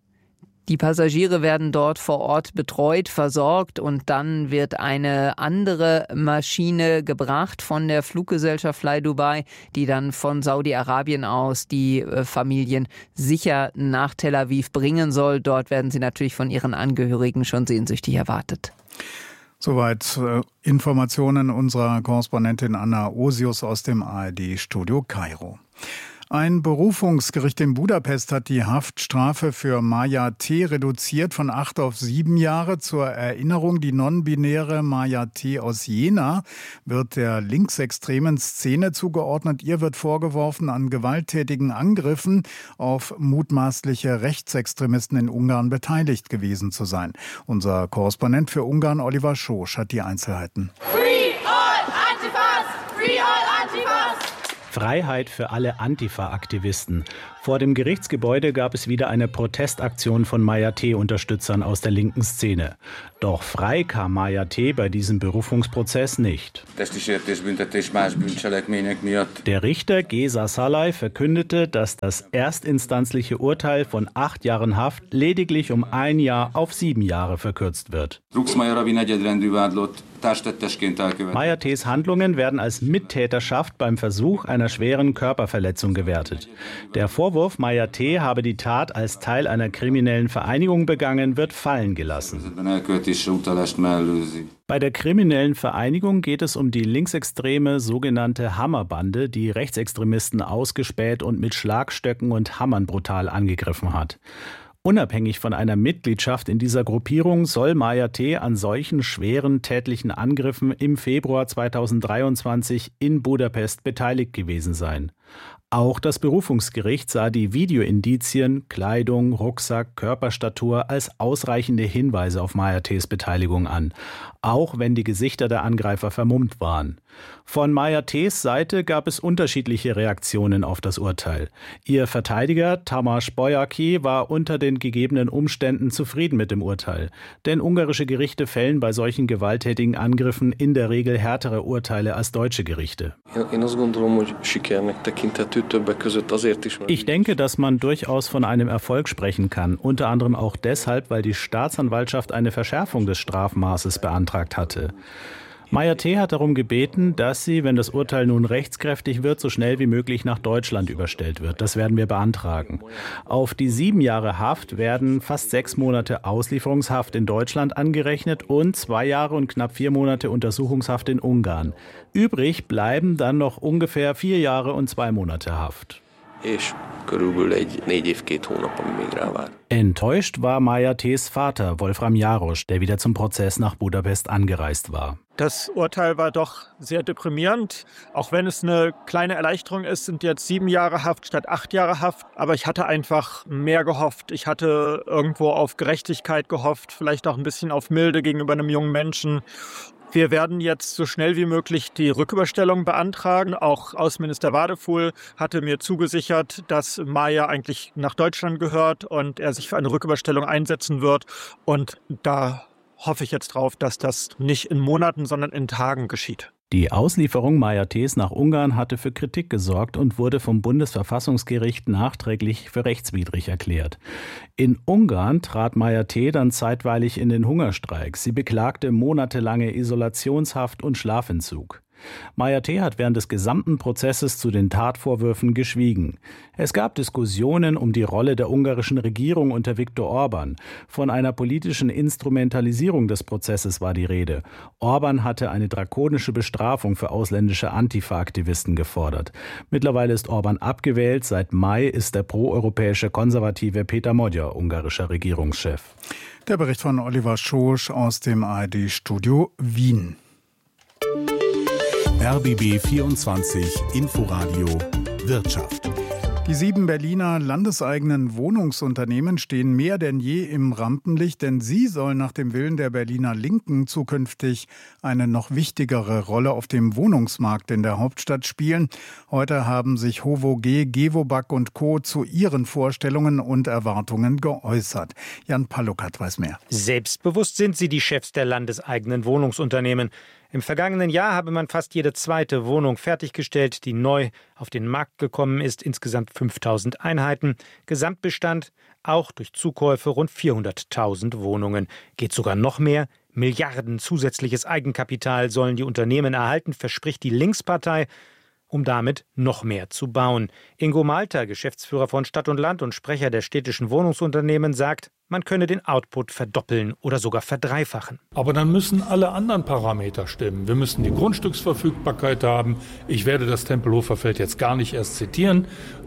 Die Passagiere werden dort vor Ort betreut, versorgt und dann wird eine andere Maschine gebracht von der Fluggesellschaft Fly Dubai, die dann von Saudi-Arabien aus die Familien sicher nach Tel Aviv bringen soll. Dort werden sie natürlich von ihren Angehörigen schon sehnsüchtig erwartet. Soweit äh, Informationen unserer Korrespondentin Anna Osius aus dem A R D-Studio Kairo. Ein Berufungsgericht in Budapest hat die Haftstrafe für Maja T. reduziert von acht auf sieben Jahre. Zur Erinnerung, die non-binäre Maja T. aus Jena wird der linksextremen Szene zugeordnet. Ihr wird vorgeworfen, an gewalttätigen Angriffen auf mutmaßliche Rechtsextremisten in Ungarn beteiligt gewesen zu sein. Unser Korrespondent für Ungarn, Oliver Schosch, hat die Einzelheiten. Free all Antifas! Free all Antifas! Freiheit für alle Antifa-Aktivisten. Vor dem Gerichtsgebäude gab es wieder eine Protestaktion von Maja T.-Unterstützern aus der linken Szene. Doch frei kam Maja T. bei diesem Berufungsprozess nicht. Der Richter Géza Szalay verkündete, dass das erstinstanzliche Urteil von acht Jahren Haft lediglich um ein Jahr auf sieben Jahre verkürzt wird. Maja T.s Handlungen werden als Mittäterschaft beim Versuch einer schweren Körperverletzung gewertet. Der Vorwurf, Maja T. habe die Tat als Teil einer kriminellen Vereinigung begangen, wird fallen gelassen. Bei der kriminellen Vereinigung geht es um die linksextreme sogenannte Hammerbande, die Rechtsextremisten ausgespäht und mit Schlagstöcken und Hammern brutal angegriffen hat. Unabhängig von einer Mitgliedschaft in dieser Gruppierung soll Maja T. an solchen schweren tätlichen Angriffen im Februar zweitausenddreiundzwanzig in Budapest beteiligt gewesen sein. Auch das Berufungsgericht sah die Videoindizien, Kleidung, Rucksack, Körperstatur als ausreichende Hinweise auf Maja T.s Beteiligung an, auch wenn die Gesichter der Angreifer vermummt waren. Von Maja T.s Seite gab es unterschiedliche Reaktionen auf das Urteil. Ihr Verteidiger Tamás Bolyai war unter den gegebenen Umständen zufrieden mit dem Urteil, denn ungarische Gerichte fällen bei solchen gewalttätigen Angriffen in der Regel härtere Urteile als deutsche Gerichte. Ich denke, dass man durchaus von einem Erfolg sprechen kann, unter anderem auch deshalb, weil die Staatsanwaltschaft eine Verschärfung des Strafmaßes beantragt hatte. Maja T. hat darum gebeten, dass sie, wenn das Urteil nun rechtskräftig wird, so schnell wie möglich nach Deutschland überstellt wird. Das werden wir beantragen. Auf die sieben Jahre Haft werden fast sechs Monate Auslieferungshaft in Deutschland angerechnet und zwei Jahre und knapp vier Monate Untersuchungshaft in Ungarn. Übrig bleiben dann noch ungefähr vier Jahre und zwei Monate Haft. Enttäuscht war Maja T.s Vater, Wolfram Jarosch, der wieder zum Prozess nach Budapest angereist war. Das Urteil war doch sehr deprimierend. Auch wenn es eine kleine Erleichterung ist, sind jetzt sieben Jahre Haft statt acht Jahre Haft. Aber ich hatte einfach mehr gehofft. Ich hatte irgendwo auf Gerechtigkeit gehofft, vielleicht auch ein bisschen auf Milde gegenüber einem jungen Menschen. Wir werden jetzt so schnell wie möglich die Rücküberstellung beantragen. Auch Außenminister Wadefuhl hatte mir zugesichert, dass Maja eigentlich nach Deutschland gehört und er sich für eine Rücküberstellung einsetzen wird. Und da hoffe ich jetzt drauf, dass das nicht in Monaten, sondern in Tagen geschieht. Die Auslieferung Maja T.s nach Ungarn hatte für Kritik gesorgt und wurde vom Bundesverfassungsgericht nachträglich für rechtswidrig erklärt. In Ungarn trat Maja T. dann zeitweilig in den Hungerstreik. Sie beklagte monatelange Isolationshaft und Schlafentzug. Maja T. hat während des gesamten Prozesses zu den Tatvorwürfen geschwiegen. Es gab Diskussionen um die Rolle der ungarischen Regierung unter Viktor Orban. Von einer politischen Instrumentalisierung des Prozesses war die Rede. Orban hatte eine drakonische Bestrafung für ausländische Antifa-Aktivisten gefordert. Mittlerweile ist Orban abgewählt. Seit Mai ist der proeuropäische Konservative Peter Magyar ungarischer Regierungschef. Der Bericht von Oliver Schosch aus dem A R D-Studio Wien. R B B vierundzwanzig Inforadio Wirtschaft. Die sieben Berliner landeseigenen Wohnungsunternehmen stehen mehr denn je im Rampenlicht, denn sie sollen nach dem Willen der Berliner Linken zukünftig eine noch wichtigere Rolle auf dem Wohnungsmarkt in der Hauptstadt spielen. Heute haben sich Hovo G, Gewobag und Co. zu ihren Vorstellungen und Erwartungen geäußert. Jan Palukat weiß mehr. Selbstbewusst sind sie, die Chefs der landeseigenen Wohnungsunternehmen. Im vergangenen Jahr habe man fast jede zweite Wohnung fertiggestellt, die neu auf den Markt gekommen ist, insgesamt fünftausend Einheiten. Gesamtbestand auch durch Zukäufe rund vierhunderttausend Wohnungen. Geht sogar noch mehr. Milliarden zusätzliches Eigenkapital sollen die Unternehmen erhalten, verspricht die Linkspartei, um damit noch mehr zu bauen. Ingo Malter, Geschäftsführer von Stadt und Land und Sprecher der städtischen Wohnungsunternehmen, sagt, man könne den Output verdoppeln oder sogar verdreifachen. Aber dann müssen alle anderen Parameter stimmen. Wir müssen die Grundstücksverfügbarkeit haben. Ich werde das Tempelhofer Feld jetzt gar nicht erst zitieren.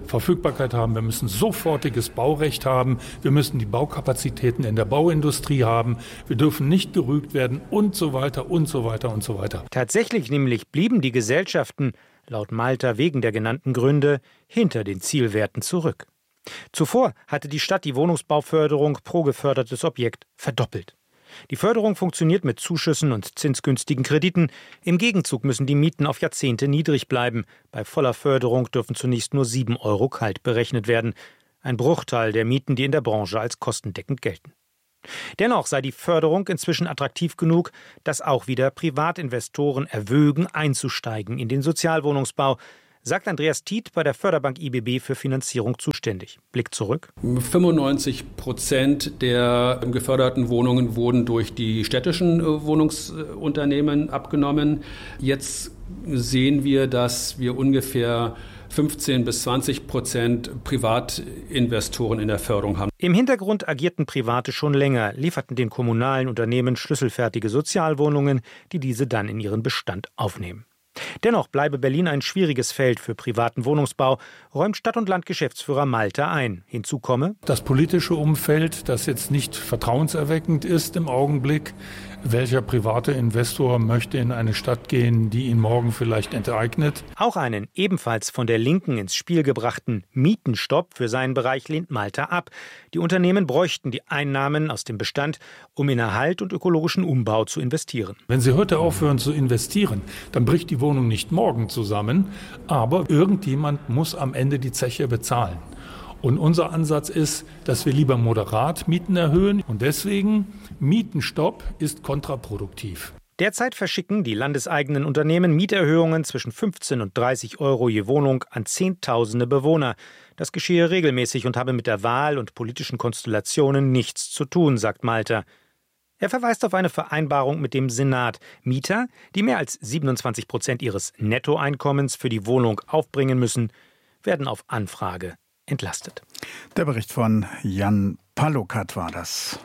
Verfügbarkeit haben, wir müssen sofortiges Baurecht haben, wir müssen die Baukapazitäten in der Bauindustrie haben, wir dürfen nicht gerügt werden und so weiter und so weiter und so weiter. Tatsächlich nämlich blieben die Gesellschaften laut Malta wegen der genannten Gründe hinter den Zielwerten zurück. Zuvor hatte die Stadt die Wohnungsbauförderung pro gefördertes Objekt verdoppelt. Die Förderung funktioniert mit Zuschüssen und zinsgünstigen Krediten. Im Gegenzug müssen die Mieten auf Jahrzehnte niedrig bleiben. Bei voller Förderung dürfen zunächst nur sieben Euro kalt berechnet werden. Ein Bruchteil der Mieten, die in der Branche als kostendeckend gelten. Dennoch sei die Förderung inzwischen attraktiv genug, dass auch wieder Privatinvestoren erwögen, einzusteigen in den Sozialwohnungsbau, sagt Andreas Tiet, bei der Förderbank I B B für Finanzierung zuständig. Blick zurück. fünfundneunzig Prozent der geförderten Wohnungen wurden durch die städtischen Wohnungsunternehmen abgenommen. Jetzt sehen wir, dass wir ungefähr fünfzehn bis zwanzig Prozent Privatinvestoren in der Förderung haben. Im Hintergrund agierten Private schon länger, lieferten den kommunalen Unternehmen schlüsselfertige Sozialwohnungen, die diese dann in ihren Bestand aufnehmen. Dennoch bleibe Berlin ein schwieriges Feld für privaten Wohnungsbau, räumt Stadt- und Landgeschäftsführer Malter ein. Hinzu komme das politische Umfeld, das jetzt nicht vertrauenserweckend ist im Augenblick. Welcher private Investor möchte in eine Stadt gehen, die ihn morgen vielleicht enteignet? Auch einen ebenfalls von der Linken ins Spiel gebrachten Mietenstopp für seinen Bereich lehnt Malter ab. Die Unternehmen bräuchten die Einnahmen aus dem Bestand, um in Erhalt und ökologischen Umbau zu investieren. Wenn Sie heute aufhören zu investieren, dann bricht die Wohnung nicht morgen zusammen, aber irgendjemand muss am Ende die Zeche bezahlen. Und unser Ansatz ist, dass wir lieber moderat Mieten erhöhen und deswegen Mietenstopp ist kontraproduktiv. Derzeit verschicken die landeseigenen Unternehmen Mieterhöhungen zwischen fünfzehn und dreißig Euro je Wohnung an Zehntausende Bewohner. Das geschehe regelmäßig und habe mit der Wahl und politischen Konstellationen nichts zu tun, sagt Malter. Er verweist auf eine Vereinbarung mit dem Senat. Mieter, die mehr als siebenundzwanzig Prozent ihres Nettoeinkommens für die Wohnung aufbringen müssen, werden auf Anfrage entlastet. Der Bericht von Jan Palokat war das.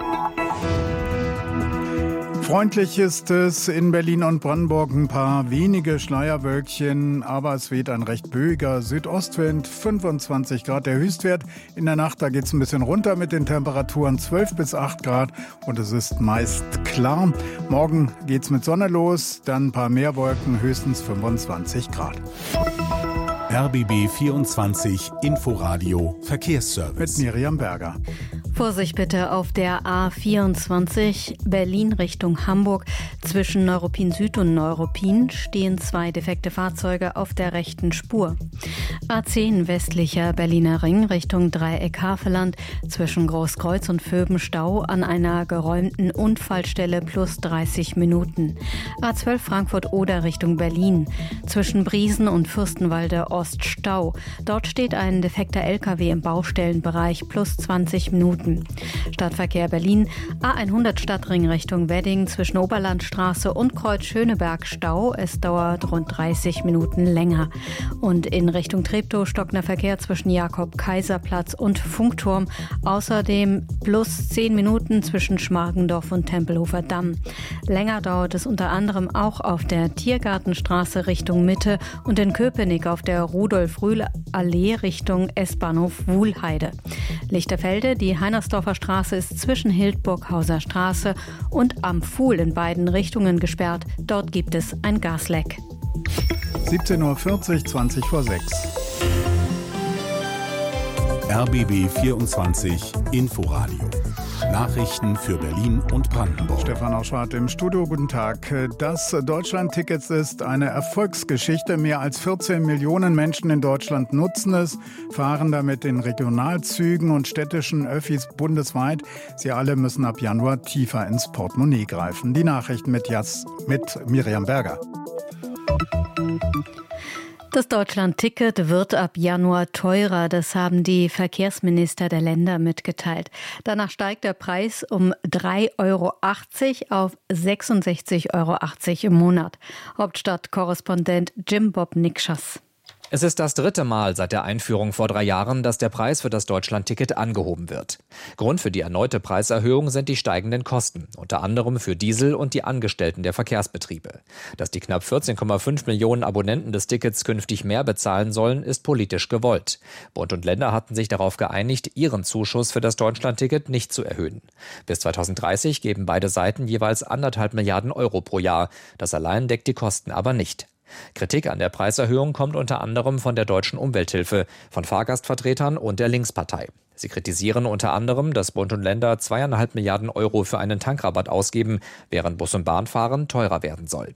Freundlich ist es in Berlin und Brandenburg, ein paar wenige Schleierwölkchen, aber es weht ein recht böiger Südostwind, fünfundzwanzig Grad der Höchstwert. In der Nacht, da geht es ein bisschen runter mit den Temperaturen zwölf bis acht Grad und es ist meist klar. Morgen geht es mit Sonne los, dann ein paar mehr Wolken, höchstens fünfundzwanzig Grad. R B B vierundzwanzig Inforadio Verkehrsservice. Mit Miriam Berger. Vorsicht bitte auf der A vierundzwanzig Berlin Richtung Hamburg. Zwischen Neuruppin Süd und Neuruppin stehen zwei defekte Fahrzeuge auf der rechten Spur. A zehn westlicher Berliner Ring Richtung Dreieck Havelland. Zwischen Großkreuz und Vöbenstau an einer geräumten Unfallstelle plus dreißig Minuten. A zwölf Frankfurt-Oder Richtung Berlin. Zwischen Briesen und Fürstenwalde Oststau. Dort steht ein defekter L K W im Baustellenbereich plus zwanzig Minuten. Stadtverkehr Berlin, A hundert Stadtring Richtung Wedding zwischen Oberlandstraße und Kreuz Schöneberg Stau. Es dauert rund dreißig Minuten länger. Und in Richtung Treptow stockender Verkehr zwischen Jakob-Kaiser-Platz und Funkturm. Außerdem plus zehn Minuten zwischen Schmargendorf und Tempelhofer Damm. Länger dauert es unter anderem auch auf der Tiergartenstraße Richtung Mitte und in Köpenick auf der Rudolf-Rühl-Allee Richtung S-Bahnhof Wuhlheide. Lichterfelde, die Heinersdorfer Straße ist zwischen Hildburghauser Straße und am Fuhl in beiden Richtungen gesperrt. Dort gibt es ein Gasleck. siebzehn Uhr vierzig, zwanzig vor sechs. R B B vierundzwanzig Inforadio. Nachrichten für Berlin und Brandenburg. Stefan Auschwart im Studio, guten Tag. Das Deutschland-Ticket ist eine Erfolgsgeschichte. Mehr als vierzehn Millionen Menschen in Deutschland nutzen es, fahren damit in Regionalzügen und städtischen Öffis bundesweit. Sie alle müssen ab Januar tiefer ins Portemonnaie greifen. Die Nachrichten mit, Jas, mit Miriam Berger. Das Deutschland-Ticket wird ab Januar teurer, das haben die Verkehrsminister der Länder mitgeteilt. Danach steigt der Preis um drei Euro achtzig auf sechsundsechzig Euro achtzig im Monat. Hauptstadtkorrespondent Jim Bob Nikschas. Es ist das dritte Mal seit der Einführung vor drei Jahren, dass der Preis für das Deutschlandticket angehoben wird. Grund für die erneute Preiserhöhung sind die steigenden Kosten, unter anderem für Diesel und die Angestellten der Verkehrsbetriebe. Dass die knapp vierzehn Komma fünf Millionen Abonnenten des Tickets künftig mehr bezahlen sollen, ist politisch gewollt. Bund und Länder hatten sich darauf geeinigt, ihren Zuschuss für das Deutschlandticket nicht zu erhöhen. Bis zweitausenddreißig geben beide Seiten jeweils anderthalb Milliarden Euro pro Jahr. Das allein deckt die Kosten aber nicht. Kritik an der Preiserhöhung kommt unter anderem von der Deutschen Umwelthilfe, von Fahrgastvertretern und der Linkspartei. Sie kritisieren unter anderem, dass Bund und Länder zweieinhalb Milliarden Euro für einen Tankrabatt ausgeben, während Bus- und Bahnfahren teurer werden soll.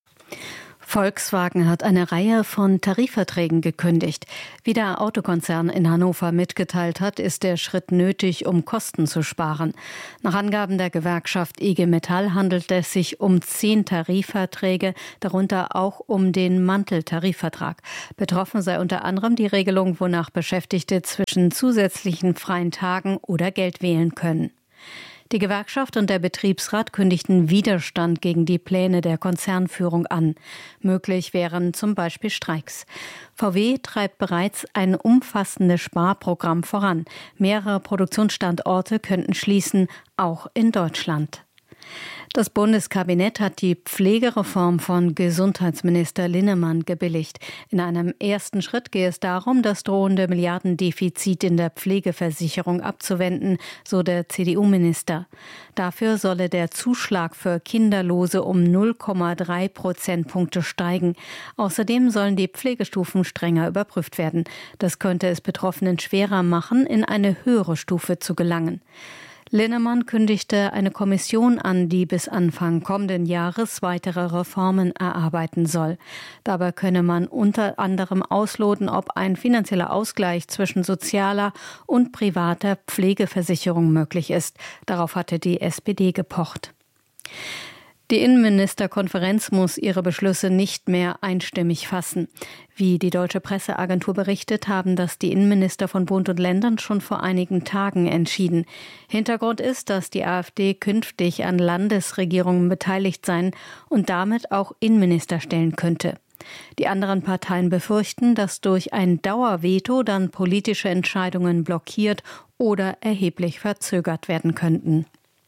Volkswagen hat eine Reihe von Tarifverträgen gekündigt. Wie der Autokonzern in Hannover mitgeteilt hat, ist der Schritt nötig, um Kosten zu sparen. Nach Angaben der Gewerkschaft I G Metall handelt es sich um zehn Tarifverträge, darunter auch um den Manteltarifvertrag. Betroffen sei unter anderem die Regelung, wonach Beschäftigte zwischen zusätzlichen freien Tagen oder Geld wählen können. Die Gewerkschaft und der Betriebsrat kündigten Widerstand gegen die Pläne der Konzernführung an. Möglich wären zum Beispiel Streiks. V W treibt bereits ein umfassendes Sparprogramm voran. Mehrere Produktionsstandorte könnten schließen, auch in Deutschland. Das Bundeskabinett hat die Pflegereform von Gesundheitsminister Linnemann gebilligt. In einem ersten Schritt gehe es darum, das drohende Milliardendefizit in der Pflegeversicherung abzuwenden, so der C D U-Minister. Dafür solle der Zuschlag für Kinderlose um null Komma drei Prozentpunkte steigen. Außerdem sollen die Pflegestufen strenger überprüft werden. Das könnte es Betroffenen schwerer machen, in eine höhere Stufe zu gelangen. Linnemann kündigte eine Kommission an, die bis Anfang kommenden Jahres weitere Reformen erarbeiten soll. Dabei könne man unter anderem ausloten, ob ein finanzieller Ausgleich zwischen sozialer und privater Pflegeversicherung möglich ist. Darauf hatte die S P D gepocht. Die Innenministerkonferenz muss ihre Beschlüsse nicht mehr einstimmig fassen. Wie die Deutsche Presseagentur berichtet, haben das die Innenminister von Bund und Ländern schon vor einigen Tagen entschieden. Hintergrund ist, dass die AfD künftig an Landesregierungen beteiligt sein und damit auch Innenminister stellen könnte. Die anderen Parteien befürchten, dass durch ein Dauerveto dann politische Entscheidungen blockiert oder erheblich verzögert werden könnten.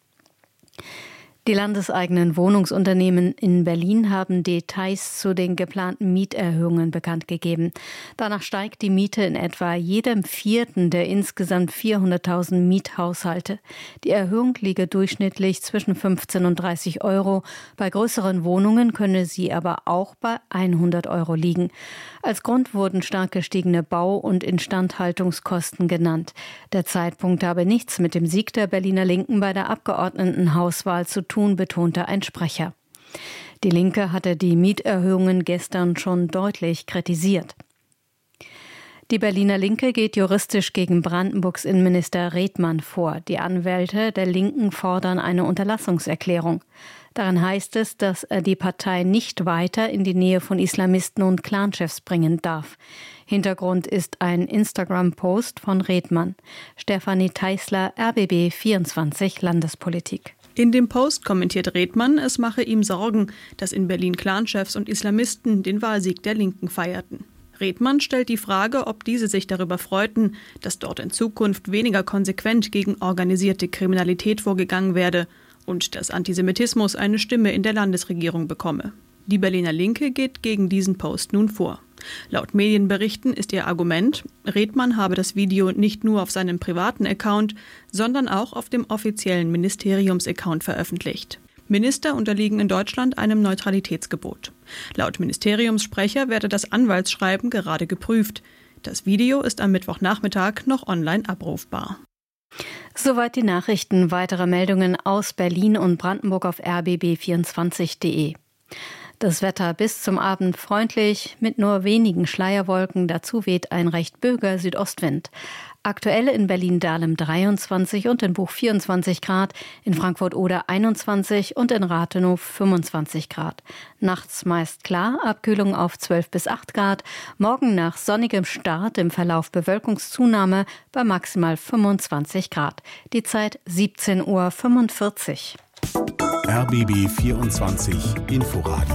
Die landeseigenen Wohnungsunternehmen in Berlin haben Details zu den geplanten Mieterhöhungen bekannt gegeben. Danach steigt die Miete in etwa jedem vierten der insgesamt vierhunderttausend Miethaushalte. Die Erhöhung liege durchschnittlich zwischen fünfzehn und dreißig Euro. Bei größeren Wohnungen könne sie aber auch bei hundert Euro liegen. Als Grund wurden stark gestiegene Bau- und Instandhaltungskosten genannt. Der Zeitpunkt habe nichts mit dem Sieg der Berliner Linken bei der Abgeordnetenhauswahl zu tun, betonte ein Sprecher. Die Linke hatte die Mieterhöhungen gestern schon deutlich kritisiert. Die Berliner Linke geht juristisch gegen Brandenburgs Innenminister Redmann vor. Die Anwälte der Linken fordern eine Unterlassungserklärung. Darin heißt es, dass er die Partei nicht weiter in die Nähe von Islamisten und Clanchefs bringen darf. Hintergrund ist ein Instagram-Post von Redmann. Stefanie Theißler, R B B vierundzwanzig Landespolitik. In dem Post kommentiert Redmann, es mache ihm Sorgen, dass in Berlin Clanchefs und Islamisten den Wahlsieg der Linken feierten. Redmann stellt die Frage, ob diese sich darüber freuten, dass dort in Zukunft weniger konsequent gegen organisierte Kriminalität vorgegangen werde und dass Antisemitismus eine Stimme in der Landesregierung bekomme. Die Berliner Linke geht gegen diesen Post nun vor. Laut Medienberichten ist ihr Argument, Redmann habe das Video nicht nur auf seinem privaten Account, sondern auch auf dem offiziellen Ministeriums-Account veröffentlicht. Minister unterliegen in Deutschland einem Neutralitätsgebot. Laut Ministeriumssprecher werde das Anwaltsschreiben gerade geprüft. Das Video ist am Mittwochnachmittag noch online abrufbar. Soweit die Nachrichten. Weitere Meldungen aus Berlin und Brandenburg auf r b b vierundzwanzig punkt de. Das Wetter bis zum Abend freundlich, mit nur wenigen Schleierwolken. Dazu weht ein recht böiger Südostwind. Aktuell in Berlin-Dahlem dreiundzwanzig und in Buch vierundzwanzig Grad, in Frankfurt-Oder einundzwanzig und in Rathenow fünfundzwanzig Grad. Nachts meist klar, Abkühlung auf zwölf bis acht Grad. Morgen nach sonnigem Start im Verlauf Bewölkungszunahme bei maximal fünfundzwanzig Grad. Die Zeit siebzehn Uhr fünfundvierzig. R B B vierundzwanzig Inforadio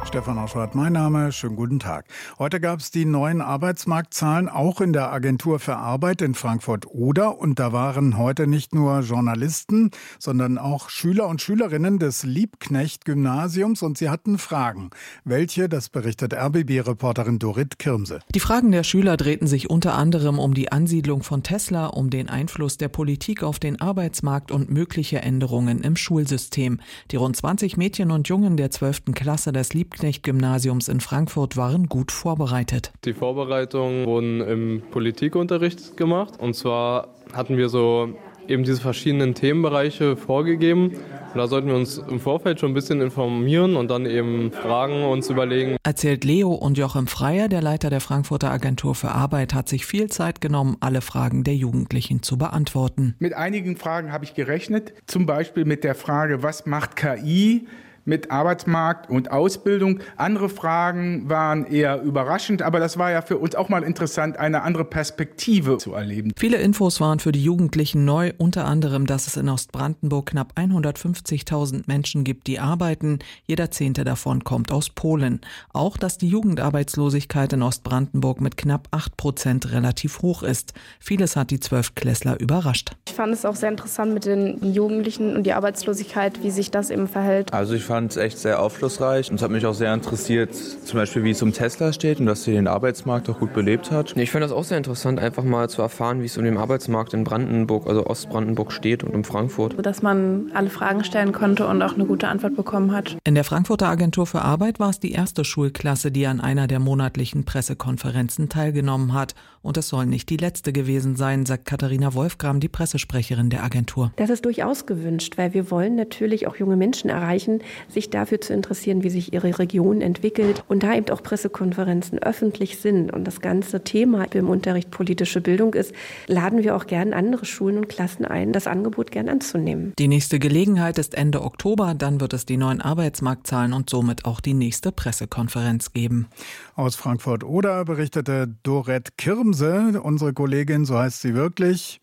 Stefan Oschwart, mein Name. Schönen guten Tag. Heute gab es die neuen Arbeitsmarktzahlen auch in der Agentur für Arbeit in Frankfurt-Oder. Und da waren heute nicht nur Journalisten, sondern auch Schüler und Schülerinnen des Liebknecht-Gymnasiums. Und sie hatten Fragen. Welche, das berichtet R B B-Reporterin Dorit Kirmse. Die Fragen der Schüler drehten sich unter anderem um die Ansiedlung von Tesla, um den Einfluss der Politik auf den Arbeitsmarkt und mögliche Änderungen im Schulsystem. Die rund zwanzig Mädchen und Jungen der zwölften Klasse des Liebknecht-Gymnasiums in Frankfurt waren gut vorbereitet. Die Vorbereitungen wurden im Politikunterricht gemacht. Und zwar hatten wir so eben diese verschiedenen Themenbereiche vorgegeben. Und da sollten wir uns im Vorfeld schon ein bisschen informieren und dann eben Fragen uns überlegen. Erzählt Leo und Joachim Freier, der Leiter der Frankfurter Agentur für Arbeit, hat sich viel Zeit genommen, alle Fragen der Jugendlichen zu beantworten. Mit einigen Fragen habe ich gerechnet, zum Beispiel mit der Frage, was macht K I mit Arbeitsmarkt und Ausbildung. Andere Fragen waren eher überraschend, aber das war ja für uns auch mal interessant, eine andere Perspektive zu erleben. Viele Infos waren für die Jugendlichen neu, unter anderem, dass es in Ostbrandenburg knapp hundertfünfzigtausend Menschen gibt, die arbeiten. Jeder Zehnte davon kommt aus Polen. Auch, dass die Jugendarbeitslosigkeit in Ostbrandenburg mit knapp acht Prozent relativ hoch ist. Vieles hat die Zwölftklässler überrascht. Ich fand es auch sehr interessant mit den Jugendlichen und die Arbeitslosigkeit, wie sich das eben verhält. Also ich fand es echt sehr aufschlussreich und es hat mich auch sehr interessiert, zum Beispiel wie es um Tesla steht und dass sie den Arbeitsmarkt auch gut belebt hat. Ich finde das auch sehr interessant, einfach mal zu erfahren, wie es um den Arbeitsmarkt in Brandenburg, also Ostbrandenburg steht und um Frankfurt. Dass man alle Fragen stellen konnte und auch eine gute Antwort bekommen hat. In der Frankfurter Agentur für Arbeit war es die erste Schulklasse, die an einer der monatlichen Pressekonferenzen teilgenommen hat. Und es soll nicht die letzte gewesen sein, sagt Katharina Wolfgram, die Pressesprecherin der Agentur. Das ist durchaus gewünscht, weil wir wollen natürlich auch junge Menschen erreichen, sich dafür zu interessieren, wie sich ihre Region entwickelt. Und da eben auch Pressekonferenzen öffentlich sind und das ganze Thema im Unterricht politische Bildung ist, laden wir auch gern andere Schulen und Klassen ein, das Angebot gern anzunehmen. Die nächste Gelegenheit ist Ende Oktober, dann wird es die neuen Arbeitsmarktzahlen und somit auch die nächste Pressekonferenz geben. Aus Frankfurt-Oder berichtete Dorit Kirmse, unsere Kollegin, so heißt sie wirklich.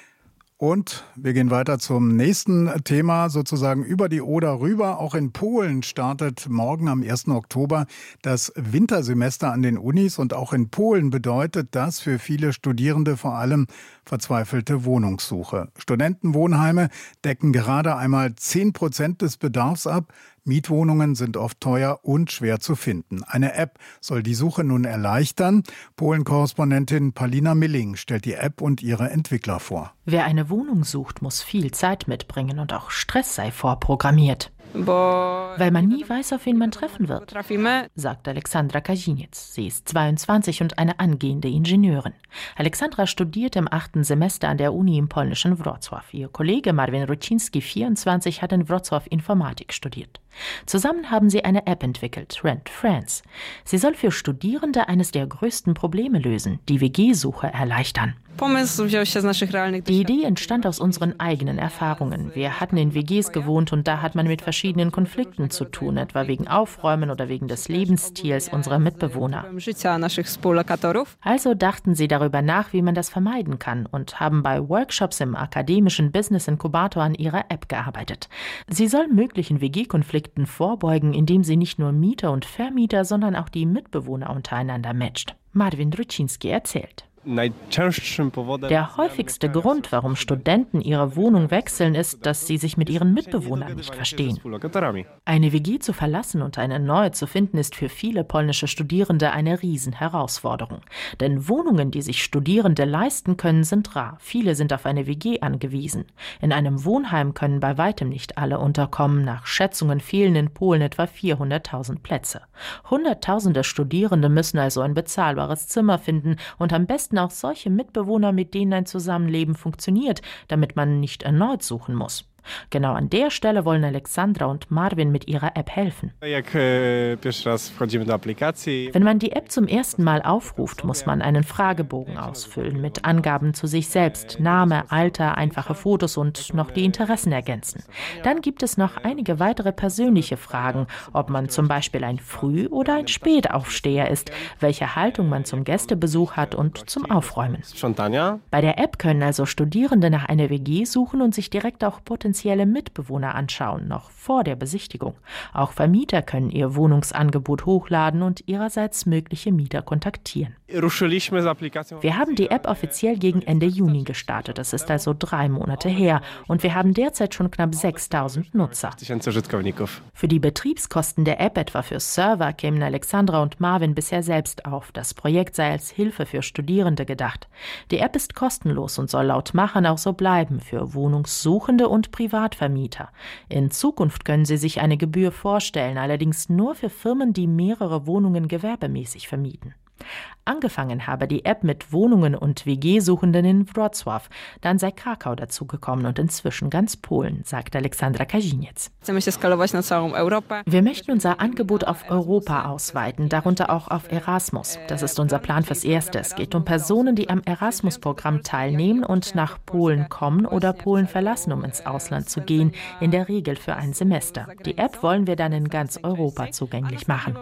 Und wir gehen weiter zum nächsten Thema, sozusagen über die Oder rüber. Auch in Polen startet morgen am ersten Oktober das Wintersemester an den Unis. Und auch in Polen bedeutet das für viele Studierende vor allem verzweifelte Wohnungssuche. Studentenwohnheime decken gerade einmal zehn Prozent des Bedarfs ab. Mietwohnungen sind oft teuer und schwer zu finden. Eine App soll die Suche nun erleichtern. Polen-Korrespondentin Palina Milling stellt die App und ihre Entwickler vor. Wer eine Wohnung sucht, muss viel Zeit mitbringen und auch Stress sei vorprogrammiert. Weil man nie weiß, auf wen man treffen wird, sagt Alexandra Kaziniec. Sie ist zweiundzwanzig und eine angehende Ingenieurin. Alexandra studiert im achten Semester an der Uni im polnischen Wrocław. Ihr Kollege Marvin Rucinski, vierundzwanzig, hat in Wrocław Informatik studiert. Zusammen haben sie eine App entwickelt, Rent Friends. Sie soll für Studierende eines der größten Probleme lösen, die W G-Suche erleichtern. Die Idee entstand aus unseren eigenen Erfahrungen. Wir hatten in W Gs gewohnt und da hat man mit verschiedenen Konflikten zu tun, etwa wegen Aufräumen oder wegen des Lebensstils unserer Mitbewohner. Also dachten sie darüber nach, wie man das vermeiden kann und haben bei Workshops im akademischen Business Inkubator an ihrer App gearbeitet. Sie soll möglichen W G-Konflikten vorbeugen, indem sie nicht nur Mieter und Vermieter, sondern auch die Mitbewohner untereinander matcht. Marvin Rucinski erzählt. Der häufigste Grund, warum Studenten ihre Wohnung wechseln, ist, dass sie sich mit ihren Mitbewohnern nicht verstehen. Eine W G zu verlassen und eine neue zu finden, ist für viele polnische Studierende eine Riesenherausforderung. Denn Wohnungen, die sich Studierende leisten können, sind rar. Viele sind auf eine W G angewiesen. In einem Wohnheim können bei weitem nicht alle unterkommen. Nach Schätzungen fehlen in Polen etwa vierhunderttausend Plätze. Hunderttausende Studierende müssen also ein bezahlbares Zimmer finden und am besten auch solche Mitbewohner, mit denen ein Zusammenleben funktioniert, damit man nicht erneut suchen muss. Genau an der Stelle wollen Alexandra und Marvin mit ihrer App helfen. Wenn man die App zum ersten Mal aufruft, muss man einen Fragebogen ausfüllen mit Angaben zu sich selbst, Name, Alter, einfache Fotos und noch die Interessen ergänzen. Dann gibt es noch einige weitere persönliche Fragen, ob man zum Beispiel ein Früh- oder ein Spätaufsteher ist, welche Haltung man zum Gästebesuch hat und zum Aufräumen. Bei der App können also Studierende nach einer W G suchen und sich direkt auch potenziell potenzielle Mitbewohner anschauen, noch vor der Besichtigung. Auch Vermieter können ihr Wohnungsangebot hochladen und ihrerseits mögliche Mieter kontaktieren. Wir haben die App offiziell gegen Ende Juni gestartet. Das ist also drei Monate her. Und wir haben derzeit schon knapp sechstausend Nutzer. Für die Betriebskosten der App, etwa für Server, kämen Alexandra und Marvin bisher selbst auf. Das Projekt sei als Hilfe für Studierende gedacht. Die App ist kostenlos und soll laut Machern auch so bleiben für Wohnungssuchende und Privatvermieter. In Zukunft können Sie sich eine Gebühr vorstellen, allerdings nur für Firmen, die mehrere Wohnungen gewerbemäßig vermieten. Angefangen habe die App mit Wohnungen und W G-Suchenden in Wrocław. Dann sei Krakau dazugekommen und inzwischen ganz Polen, sagt Alexandra Kaziniec. Wir möchten unser Angebot auf Europa ausweiten, darunter auch auf Erasmus. Das ist unser Plan fürs Erste. Es geht um Personen, die am Erasmus-Programm teilnehmen und nach Polen kommen oder Polen verlassen, um ins Ausland zu gehen, in der Regel für ein Semester. Die App wollen wir dann in ganz Europa zugänglich machen.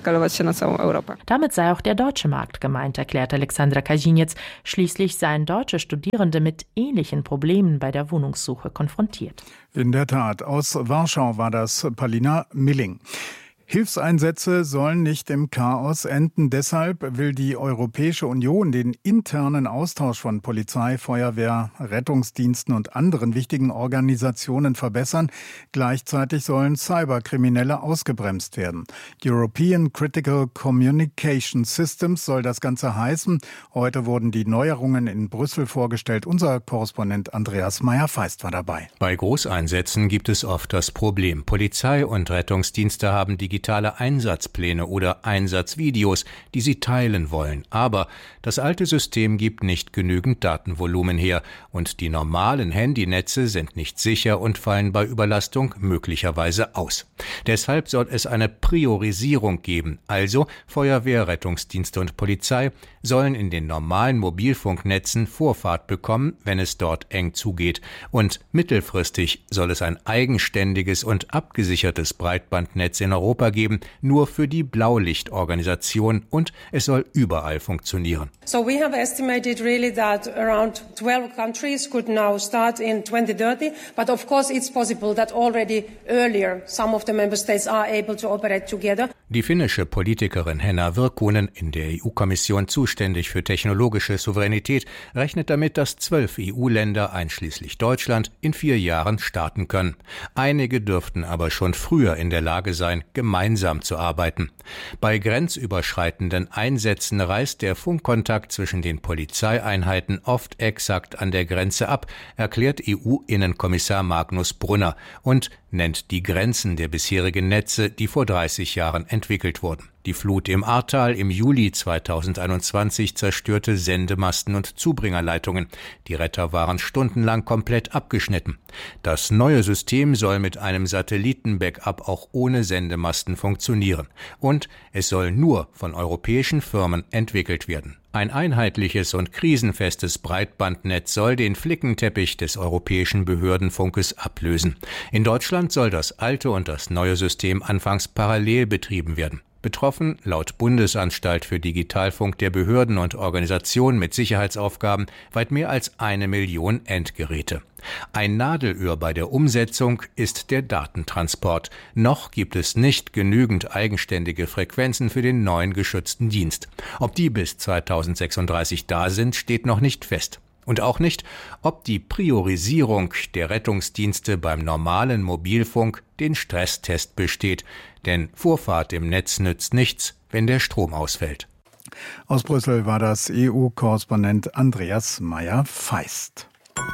Damit sei auch der deutsche Markt gemeint, erklärt Alexandra Kaziniec. Schließlich seien deutsche Studierende mit ähnlichen Problemen bei der Wohnungssuche konfrontiert. In der Tat, aus Warschau war das Palina Milling. Hilfseinsätze sollen nicht im Chaos enden. Deshalb will die Europäische Union den internen Austausch von Polizei, Feuerwehr, Rettungsdiensten und anderen wichtigen Organisationen verbessern. Gleichzeitig sollen Cyberkriminelle ausgebremst werden. European Critical Communication Systems soll das Ganze heißen. Heute wurden die Neuerungen in Brüssel vorgestellt. Unser Korrespondent Andreas Meyer-Feist war dabei. Bei Großeinsätzen gibt es oft das Problem. Polizei und Rettungsdienste haben digitale Einsatzpläne oder Einsatzvideos, die sie teilen wollen. Aber das alte System gibt nicht genügend Datenvolumen her und die normalen Handynetze sind nicht sicher und fallen bei Überlastung möglicherweise aus. Deshalb soll es eine Priorisierung geben. Also Feuerwehr, Rettungsdienste und Polizei sollen in den normalen Mobilfunknetzen Vorfahrt bekommen, wenn es dort eng zugeht. Und mittelfristig soll es ein eigenständiges und abgesichertes Breitbandnetz in Europa geben, nur für die Blaulichtorganisation, und es soll überall funktionieren. So we have estimated really that around twelve countries could now start in twenty thirty, but of course it's possible that already earlier some of the member states are able to operate together. Die finnische Politikerin Henna Virkkunen, in der E U-Kommission zuständig für technologische Souveränität, rechnet damit, dass zwölf E U-Länder einschließlich Deutschland in vier Jahren starten können. Einige dürften aber schon früher in der Lage sein, gemeinsam zu arbeiten. Bei grenzüberschreitenden Einsätzen reißt der Funkkontakt zwischen den Polizeieinheiten oft exakt an der Grenze ab, erklärt E U-Innenkommissar Magnus Brunner und nennt die Grenzen der bisherigen Netze, die vor dreißig Jahren entwickelt wurden. Die Flut im Ahrtal im Juli zweitausendeinundzwanzig zerstörte Sendemasten und Zubringerleitungen. Die Retter waren stundenlang komplett abgeschnitten. Das neue System soll mit einem Satelliten-Backup auch ohne Sendemasten funktionieren. Und es soll nur von europäischen Firmen entwickelt werden. Ein einheitliches und krisenfestes Breitbandnetz soll den Flickenteppich des europäischen Behördenfunkes ablösen. In Deutschland soll das alte und das neue System anfangs parallel betrieben werden. Betroffen, laut Bundesanstalt für Digitalfunk der Behörden und Organisationen mit Sicherheitsaufgaben, weit mehr als eine Million Endgeräte. Ein Nadelöhr bei der Umsetzung ist der Datentransport. Noch gibt es nicht genügend eigenständige Frequenzen für den neuen geschützten Dienst. Ob die bis zweitausendsechsunddreißig da sind, steht noch nicht fest. Und auch nicht, ob die Priorisierung der Rettungsdienste beim normalen Mobilfunk den Stresstest besteht. Denn Vorfahrt im Netz nützt nichts, wenn der Strom ausfällt. Aus Brüssel war das E U-Korrespondent Andreas Meyer-Feist.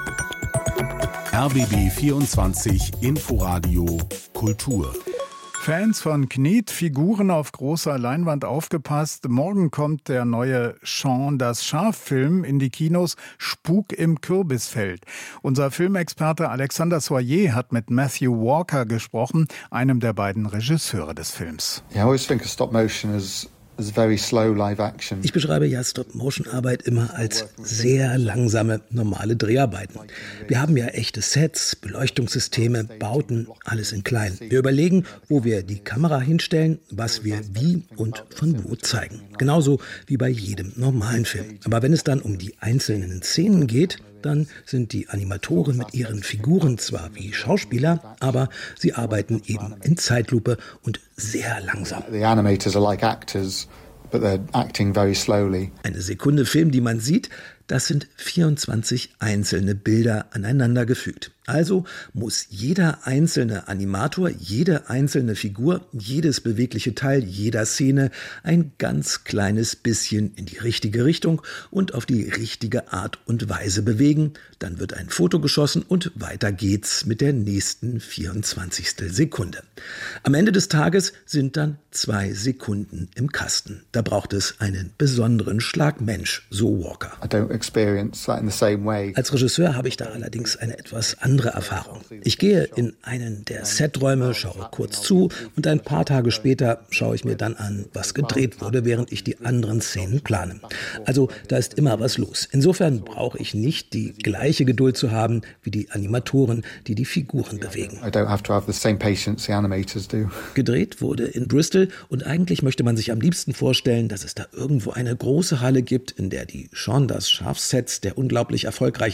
R B B vierundzwanzig Inforadio Kultur. Fans von Kniet, Figuren auf großer Leinwand, aufgepasst. Morgen kommt der neue Shaun das Schaf-Film in die Kinos, Spuk im Kürbisfeld. Unser Filmexperte Alexander Soyer hat mit Matthew Walker gesprochen, einem der beiden Regisseure des Films. Yeah, I always think of stop motion as Ich beschreibe ja Stop-Motion-Arbeit immer als sehr langsame, normale Dreharbeiten. Wir haben ja echte Sets, Beleuchtungssysteme, Bauten, alles in klein. Wir überlegen, wo wir die Kamera hinstellen, was wir wie und von wo zeigen. Genauso wie bei jedem normalen Film. Aber wenn es dann um die einzelnen Szenen geht, dann sind die Animatoren mit ihren Figuren zwar wie Schauspieler, aber sie arbeiten eben in Zeitlupe und sehr langsam. The animators are like actors, but they're acting very slowly. Eine Sekunde Film, die man sieht, das sind vierundzwanzig einzelne Bilder aneinander gefügt. Also muss jeder einzelne Animator, jede einzelne Figur, jedes bewegliche Teil jeder Szene ein ganz kleines bisschen in die richtige Richtung und auf die richtige Art und Weise bewegen. Dann wird ein Foto geschossen und weiter geht's mit der nächsten vierundzwanzigstel Sekunde. Am Ende des Tages sind dann zwei Sekunden im Kasten. Da braucht es einen besonderen Schlag Mensch, so Walker. I don't experience that in the same way. Als Regisseur habe ich da allerdings eine etwas andere Erfahrung. Ich gehe in einen der Seträume, schaue kurz zu und ein paar Tage später schaue ich mir dann an, was gedreht wurde, während ich die anderen Szenen plane. Also da ist immer was los. Insofern brauche ich nicht die gleiche Geduld zu haben wie die Animatoren, die die Figuren bewegen. I don't have to have the same patience the animators do. Gedreht wurde in Bristol und eigentlich möchte man sich am liebsten vorstellen, dass es da irgendwo eine große Halle gibt, in der die Shondas Schafsets der unglaublich erfolgreichen